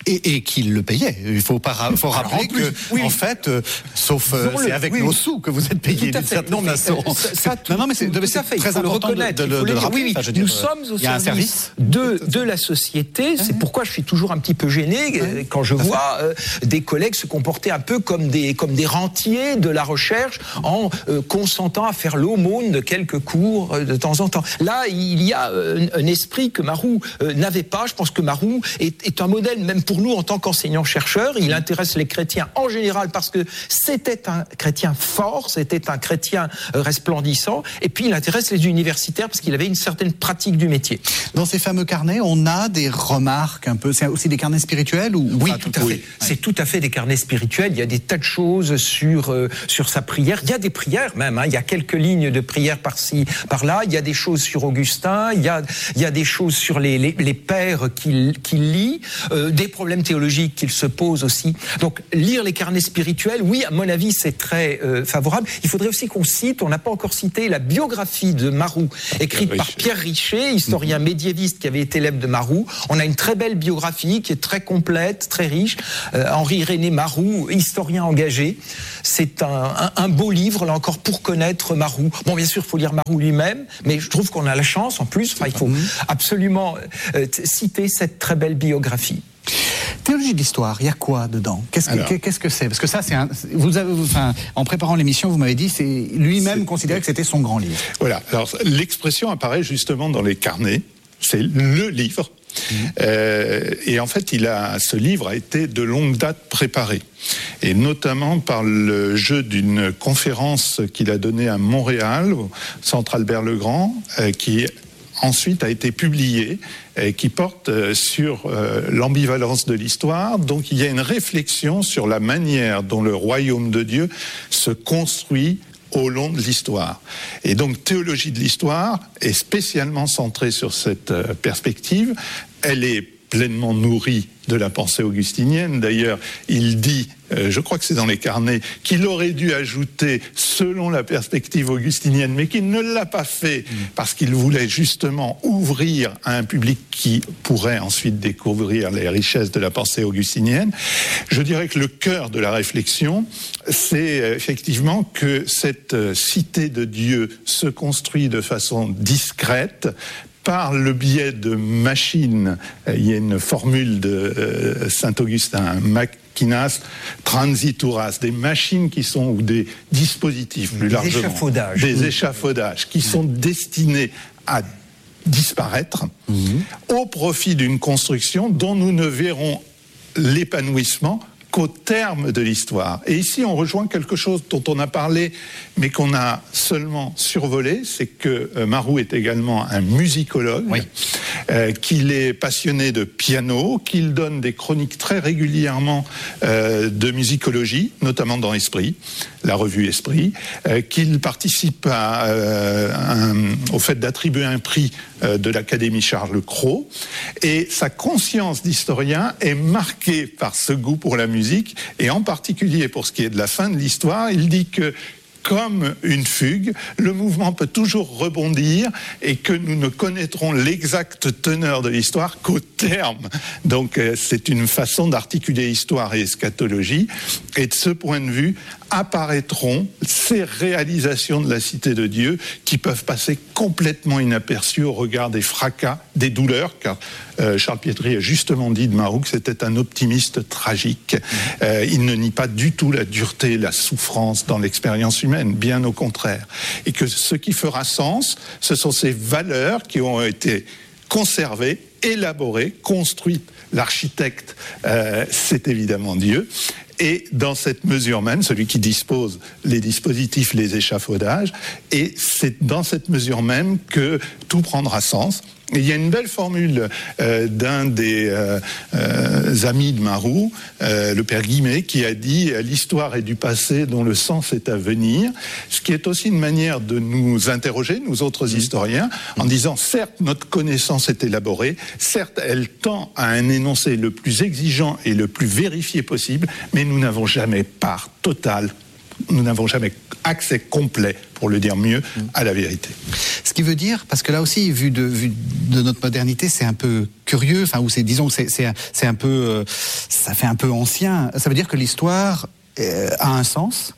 S1: Et, et qu'il le payait. Il faut, pas, faut rappeler
S3: plus,
S1: que,
S3: oui,
S1: en
S3: oui.
S1: fait, euh, sauf euh, c'est
S3: le,
S1: avec
S3: oui,
S1: nos
S3: oui.
S1: sous que vous êtes payé d'une certaine
S3: non, mais,
S1: façon.
S3: Euh, ça, ça,
S1: non, non, mais c'est,
S3: tout,
S1: c'est
S3: tout fait,
S1: très
S3: il faut
S1: important
S3: le reconnaître.
S1: de, de,
S3: il faut
S1: de
S3: le
S1: le
S3: dire.
S1: rappeler.
S3: Oui, oui.
S1: Enfin,
S3: Nous
S1: dire,
S3: sommes au
S1: il y a un
S3: service
S1: service
S3: de, de la société. C'est pourquoi je suis toujours un petit peu gêné euh, quand je vois euh, des collègues se comporter un peu comme des, comme des rentiers de la recherche en euh, consentant à faire l'aumône de quelques cours euh, de temps en temps. Là, il y a euh, un esprit que Marou euh, n'avait pas. Je pense que Marou est, est un modèle, même pour nous en tant qu'enseignants-chercheurs. Il intéresse les chrétiens en général parce que c'était un chrétien fort, c'était un chrétien euh, resplendissant. Et puis, il intéresse les universitaires parce qu'il avait une certaine pratique du métier.
S1: Dans ces fameux carnets, on a des remarques un peu. C'est aussi des carnets spirituels ou
S3: Oui,
S1: pas,
S3: tout à fait.
S1: Oui.
S3: C'est tout à fait des carnets spirituels. Il y a des tas de choses sur euh, sur sa prière. Il y a des prières même. Hein. Il y a quelques lignes de prière par-ci, par-là. Il y a des choses sur Augustin. Il y a il y a des choses sur les les, les pères qu'il qu'il lit. Euh, des problèmes théologiques qu'il se pose aussi. Donc lire les carnets spirituels, oui, à mon avis, c'est très euh, favorable. Il faudrait aussi qu'on cite. On n'a pas encore cité la biographie de Marou, écrite
S2: Pierre
S3: par
S2: Richer.
S3: Pierre Richer, historien mmh. médiéviste qui avait été élève de Marou. On a une très belle biographie qui est très complète, très riche. Euh, Henri-René Marou, historien engagé. C'est un, un, un beau livre, là encore, pour connaître Marou. Bon, bien sûr, il faut lire Marou lui-même, mais je trouve qu'on a la chance, en plus, enfin, il faut mmh. absolument euh, citer cette très belle biographie.
S1: Théologie de l'histoire, il y a quoi dedans ? Qu'est-ce que, Alors, qu'est-ce que c'est ? Parce que ça, c'est un, vous avez, enfin, en préparant l'émission, vous m'avez dit, c'est lui-même c'est, considéré que c'était son grand livre.
S2: Voilà. Alors, l'expression apparaît justement dans les carnets. C'est le livre. Mmh. Euh, et en fait, il a, ce livre a été de longue date préparé. Et notamment par le jeu d'une conférence qu'il a donnée à Montréal, au Centre Albert-Legrand, euh, qui ensuite a été publié, et qui porte euh, sur euh, l'ambivalence de l'histoire. Donc il y a une réflexion sur la manière dont le royaume de Dieu se construit au long de l'histoire. Et donc théologie de l'histoire est spécialement centrée sur cette euh, perspective. Elle est pleinement nourrie de la pensée augustinienne. D'ailleurs, il dit, euh, je crois que c'est dans les carnets, qu'il aurait dû ajouter selon la perspective augustinienne, mais qu'il ne l'a pas fait mmh. parce qu'il voulait justement ouvrir à un public qui pourrait ensuite découvrir les richesses de la pensée augustinienne. Je dirais que le cœur de la réflexion, c'est effectivement que cette cité de Dieu se construit de façon discrète, par le biais de machines. Il y a une formule de euh, Saint-Augustin, machinas transituras, des machines qui sont, ou des dispositifs plus
S3: des
S2: largement,
S3: échafaudages.
S2: des mmh. échafaudages qui mmh. sont destinés à disparaître mmh. au profit d'une construction dont nous ne verrons l'épanouissement qu'au terme de l'histoire. Et ici, on rejoint quelque chose dont on a parlé, mais qu'on a seulement survolé, c'est que euh, Marou est également un musicologue, oui. euh, qu'il est passionné de piano, qu'il donne des chroniques très régulièrement euh, de musicologie, notamment dans Esprit, la revue Esprit, euh, qu'il participe à, euh, un, au fait d'attribuer un prix euh, de l'Académie Charles Cros, et sa conscience d'historien est marquée par ce goût pour la musique. Et en particulier pour ce qui est de la fin de l'histoire, il dit que comme une fugue, le mouvement peut toujours rebondir et que nous ne connaîtrons l'exacte teneur de l'histoire qu'au terme. Donc c'est une façon d'articuler histoire et eschatologie. Et de ce point de vue, apparaîtront ces réalisations de la cité de Dieu qui peuvent passer complètement inaperçues au regard des fracas, des douleurs, car euh, Charles Pietri a justement dit de Marou que c'était un optimiste tragique. Euh, il ne nie pas du tout la dureté, la souffrance dans l'expérience humaine, bien au contraire. Et que ce qui fera sens, ce sont ces valeurs qui ont été conservées, élaborées, construites. L'architecte, euh, c'est évidemment Dieu. Et dans cette mesure même, celui qui dispose les dispositifs, les échafaudages, et c'est dans cette mesure même que tout prendra sens. Et il y a une belle formule euh, d'un des euh, euh, amis de Marou, euh, le père Guimet, qui a dit « L'histoire est du passé dont le sens est à venir », ce qui est aussi une manière de nous interroger, nous autres mmh. historiens, en disant « Certes, notre connaissance est élaborée, certes, elle tend à un énoncé le plus exigeant et le plus vérifié possible, mais nous n'avons jamais part totale nous n'avons jamais accès complet, pour le dire mieux, à la vérité.
S1: Ce qui veut dire, parce que là aussi, vu de, vu de notre modernité, c'est un peu curieux, enfin, ou c'est, disons, c'est, c'est, c'est un peu, euh, ça fait un peu ancien. Ça veut dire que l'histoire euh, a un sens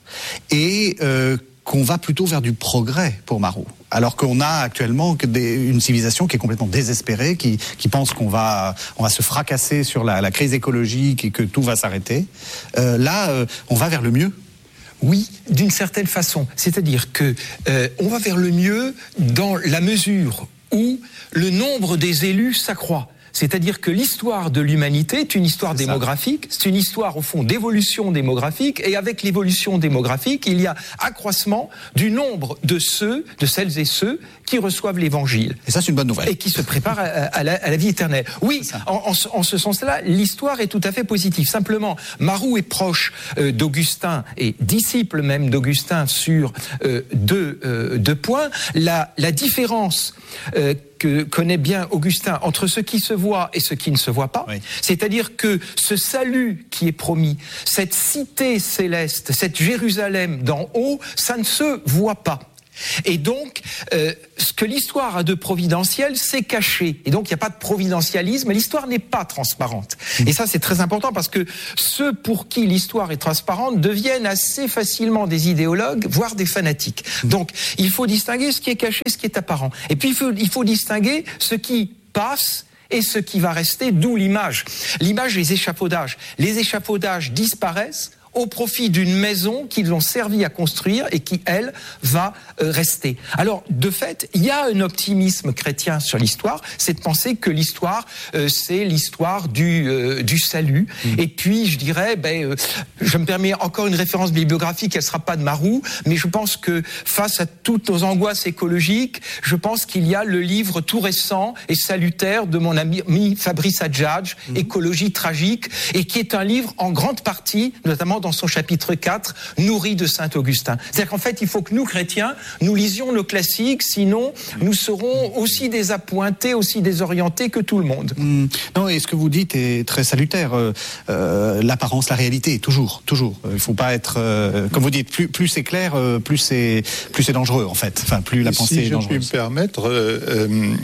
S1: et euh, qu'on va plutôt vers du progrès pour Marou. Alors qu'on a actuellement que des, une civilisation qui est complètement désespérée, qui, qui pense qu'on va, on va se fracasser sur la, la crise écologique et que tout va s'arrêter. Euh, là, euh, on va vers le mieux.
S3: Oui, d'une certaine façon. C'est-à-dire que euh, on va vers le mieux dans la mesure où le nombre des élus s'accroît. C'est-à-dire que l'histoire de l'humanité est une histoire c'est démographique, ça. C'est une histoire au fond d'évolution démographique, et avec l'évolution démographique, il y a accroissement du nombre de ceux, de celles et ceux qui reçoivent l'évangile.
S1: Et ça, c'est une bonne nouvelle.
S3: Et qui se préparent à, à, la, à la vie éternelle. Oui, en, en, en ce sens-là, l'histoire est tout à fait positive. Simplement, Marou est proche euh, d'Augustin et disciple même d'Augustin sur euh, deux, euh, deux points. La, la différence euh, que connaît bien Augustin entre ce qui se voit et ce qui ne se voit pas, oui. C'est-à-dire que ce salut qui est promis, cette cité céleste, cette Jérusalem d'en haut, ça ne se voit pas. Et donc, euh, ce que l'histoire a de providentiel, c'est caché. Et donc, il n'y a pas de providentialisme. L'histoire n'est pas transparente. Et ça, c'est très important parce que ceux pour qui l'histoire est transparente deviennent assez facilement des idéologues, voire des fanatiques. Donc, il faut distinguer ce qui est caché, ce qui est apparent. Et puis, il faut, il faut distinguer ce qui passe et ce qui va rester, d'où l'image. L'image, les échafaudages. Les échafaudages disparaissent au profit d'une maison qu'ils ont servi à construire et qui, elle, va euh, rester. Alors, de fait, il y a un optimisme chrétien sur l'histoire, c'est de penser que l'histoire, euh, c'est l'histoire du, euh, du salut. Mmh. Et puis, je dirais, ben, euh, je me permets encore une référence bibliographique, elle ne sera pas de Marou, mais je pense que face à toutes nos angoisses écologiques, je pense qu'il y a le livre tout récent et salutaire de mon ami Fabrice Adjadj, mmh. Écologie tragique, et qui est un livre en grande partie, notamment dans son chapitre quatre, nourri de saint Augustin. C'est-à-dire qu'en fait, il faut que nous, chrétiens, nous lisions nos classiques, sinon nous serons aussi désappointés, aussi désorientés que tout le monde.
S1: Mmh. Non, et ce que vous dites est très salutaire. Euh, euh, l'apparence, la réalité, toujours, toujours. Il ne faut pas être, euh, comme vous dites, plus, plus c'est clair, euh, plus c'est, plus c'est dangereux, en fait. Enfin, plus la pensée
S2: si
S1: est dangereuse.
S2: Si je puis me permettre, euh, euh,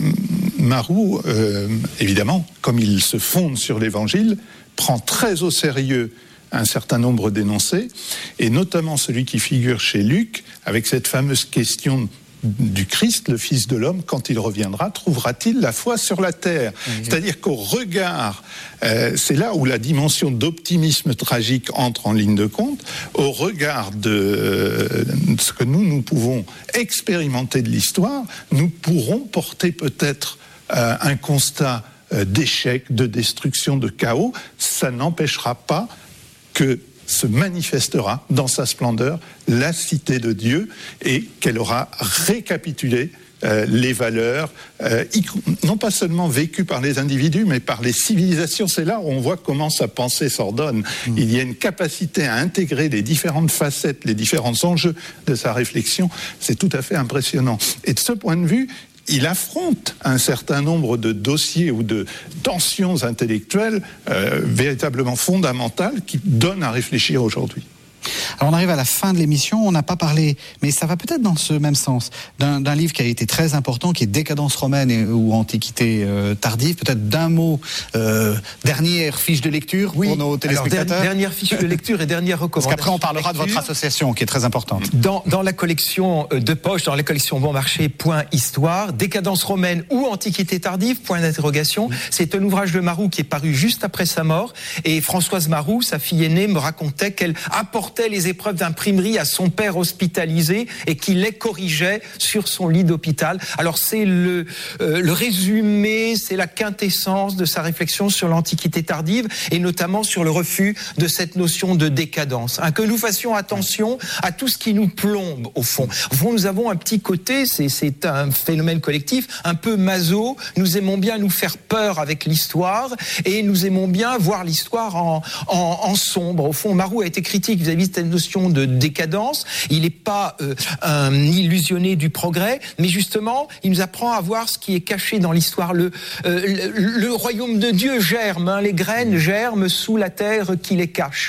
S2: Marou, euh, évidemment, comme il se fonde sur l'Évangile, prend très au sérieux un certain nombre d'énoncés, et notamment celui qui figure chez Luc, avec cette fameuse question du Christ, le Fils de l'homme, quand il reviendra, trouvera-t-il la foi sur la terre ? Mmh. C'est-à-dire qu'au regard, euh, c'est là où la dimension d'optimisme tragique entre en ligne de compte, au regard de, euh, de ce que nous, nous pouvons expérimenter de l'histoire, nous pourrons porter peut-être euh, un constat euh, d'échec, de destruction, de chaos. Ça n'empêchera pas que se manifestera dans sa splendeur la cité de Dieu et qu'elle aura récapitulé euh, les valeurs, euh, non pas seulement vécues par les individus, mais par les civilisations. C'est là où on voit comment sa pensée s'ordonne. Mmh. Il y a une capacité à intégrer les différentes facettes, les différents enjeux de sa réflexion. C'est tout à fait impressionnant. Et de ce point de vue, il affronte un certain nombre de dossiers ou de tensions intellectuelles euh, véritablement fondamentales qui donnent à réfléchir aujourd'hui.
S1: Alors on arrive à la fin de l'émission, on n'a pas parlé, mais ça va peut-être dans ce même sens, d'un, d'un livre qui a été très important, qui est Décadence romaine et, ou Antiquité euh, tardive. Peut-être d'un mot, euh, dernière fiche de lecture oui. pour nos téléspectateurs.
S3: Alors, dernière fiche de lecture et dernière recommandation.
S1: Parce qu'après on parlera de votre association qui est très importante.
S3: Dans, dans la collection de poche, dans la collection Bon Marché, point histoire, Décadence romaine ou Antiquité tardive, point d'interrogation. Oui. C'est un ouvrage de Marou qui est paru juste après sa mort, et Françoise Marou, sa fille aînée, me racontait qu'elle apportait les épreuves d'imprimerie à son père hospitalisé et qui les corrigeait sur son lit d'hôpital. Alors c'est le, euh, le résumé, c'est la quintessence de sa réflexion sur l'Antiquité tardive et notamment sur le refus de cette notion de décadence. Hein, que nous fassions attention à tout ce qui nous plombe au fond. Au fond, nous avons un petit côté, c'est, c'est un phénomène collectif, un peu maso. Nous aimons bien nous faire peur avec l'histoire et nous aimons bien voir l'histoire en, en, en sombre. Au fond, Marou a été critique vis-à-vis de cette notion de décadence. Il n'est pas euh, un illusionné du progrès, mais justement, il nous apprend à voir ce qui est caché dans l'histoire. Le, euh, le, le royaume de Dieu germe, hein, les graines germent sous la terre qui les cache.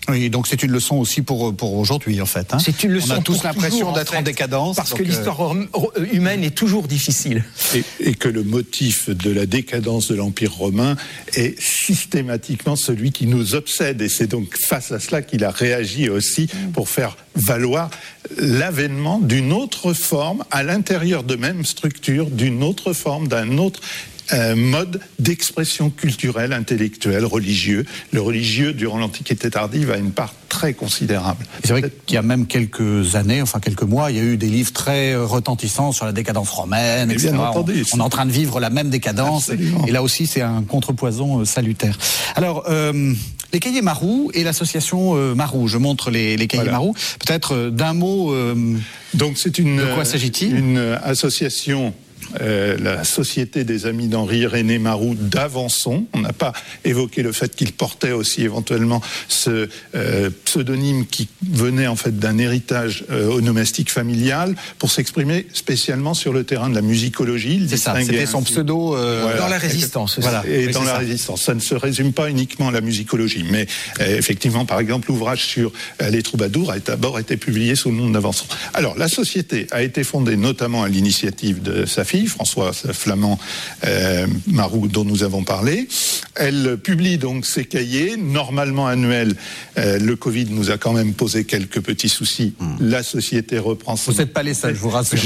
S1: Oui, donc c'est une leçon aussi pour, pour aujourd'hui, en fait. Hein.
S3: C'est une leçon.
S1: On a tous l'impression
S3: toujours,
S1: d'être
S3: en, fait,
S1: en décadence.
S3: Parce
S1: donc,
S3: que l'histoire euh... humaine est toujours difficile.
S2: Et, et que le motif de la décadence de l'Empire romain est systématiquement celui qui nous obsède. Et c'est donc face à cela qu'il a réagi aussi pour faire valoir l'avènement d'une autre forme à l'intérieur de même structure, d'une autre forme, d'un autre un mode d'expression culturelle, intellectuelle, religieux. Le religieux, durant l'Antiquité tardive, a une part très considérable.
S1: C'est vrai qu'il y a même quelques années, enfin quelques mois, il y a eu des livres très retentissants sur la décadence romaine, et cetera.
S2: Bien entendu,
S1: on, on est en train de vivre la même décadence, et, et là aussi c'est un contrepoison euh, salutaire. Alors, euh, les cahiers Marou et l'association euh, Marou, je montre les, les cahiers voilà. Marou. Peut-être euh, d'un mot, euh,
S2: donc c'est une,
S1: de quoi s'agit-il ?
S2: Une association... Euh, la Société des Amis d'Henri-Irénée Marou d'Avançon. On n'a pas évoqué le fait qu'il portait aussi éventuellement ce euh, pseudonyme qui venait en fait d'un héritage euh, onomastique familial pour s'exprimer spécialement sur le terrain de la musicologie.
S1: Il c'est ça, c'était son pseudo euh,
S3: voilà. Dans la résistance.
S2: Voilà. Et
S1: oui,
S2: dans la
S1: ça.
S2: résistance. Ça ne se résume pas uniquement à la musicologie, mais euh, effectivement, par exemple, l'ouvrage sur euh, les troubadours a d'abord été publié sous le nom d'Avançon. Alors, la société a été fondée notamment à l'initiative de sa fille, François Flamand euh, Marou, dont nous avons parlé. Elle publie donc ses cahiers, normalement annuels. Euh, le Covid nous a quand même posé quelques petits soucis. Mmh. La société reprend son...
S1: Vous n'êtes pas les seuls, je vous rassure.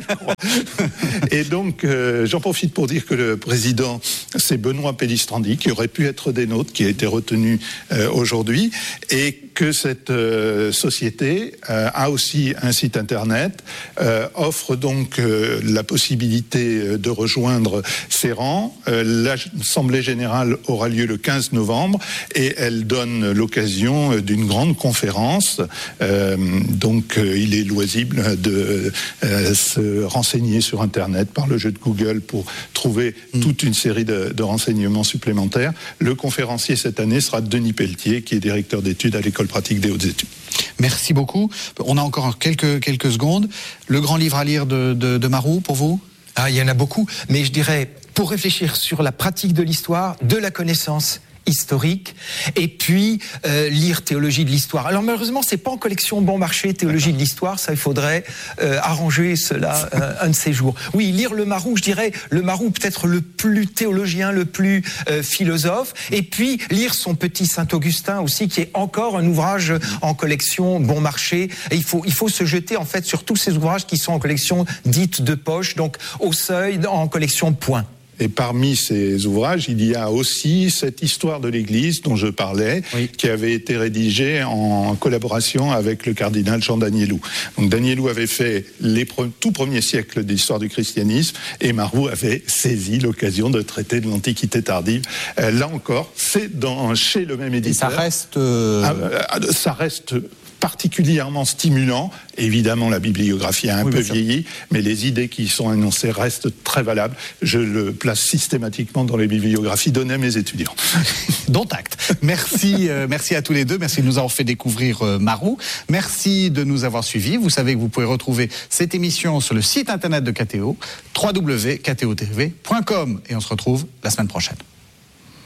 S2: Et donc, euh, j'en profite pour dire que le président, c'est Benoît Pellistrandi, qui aurait pu être des nôtres, qui a été retenu euh, aujourd'hui, et que cette euh, société euh, a aussi un site internet, euh, offre donc euh, la possibilité de rejoindre ses rangs. Euh, L'Assemblée générale aura lieu le quinze novembre et elle donne l'occasion d'une grande conférence. Euh, donc euh, il est loisible de euh, se renseigner sur internet par le jeu de Google pour trouver mmh. toute une série de, de renseignements supplémentaires. Le conférencier cette année sera Denis Pelletier, qui est directeur d'études à l'École pratique des hautes études.
S1: Merci beaucoup. On a encore quelques, quelques secondes. Le grand livre à lire de, de, de Marou, pour vous ?
S3: Ah, il y en a beaucoup, mais je dirais, pour réfléchir sur la pratique de l'histoire, de la connaissance historique, et puis euh, lire Théologie de l'histoire. Alors malheureusement, c'est pas en collection bon marché, Théologie de l'histoire, ça il faudrait euh, arranger cela euh, un de ces jours. Oui, lire le Marou, je dirais, le Marou peut-être le plus théologien, le plus euh, philosophe, et puis lire son petit Saint-Augustin aussi, qui est encore un ouvrage en collection bon marché. Et il faut, il faut se jeter en fait sur tous ces ouvrages qui sont en collection dite de poche, donc au seuil, en collection point.
S2: Et parmi ces ouvrages, il y a aussi cette histoire de l'Église dont je parlais, oui. qui avait été rédigée en collaboration avec le cardinal Jean Danielou. Donc Danielou avait fait les pre- tout premiers siècles d'histoire du christianisme et Marou avait saisi l'occasion de traiter de l'Antiquité tardive. Euh, là encore, c'est dans, chez le même éditeur.
S1: Et ça reste... Euh...
S2: Ah, ça reste... particulièrement stimulant. Évidemment, la bibliographie a un oui, peu vieilli, mais les idées qui y sont énoncées restent très valables. Je le place systématiquement dans les bibliographies données à mes étudiants.
S1: Dont acte. Merci, euh, merci à tous les deux. Merci de nous avoir fait découvrir euh, Marou. Merci de nous avoir suivis. Vous savez que vous pouvez retrouver cette émission sur le site internet de K T O, w w w point k t o t v point com. Et on se retrouve la semaine prochaine.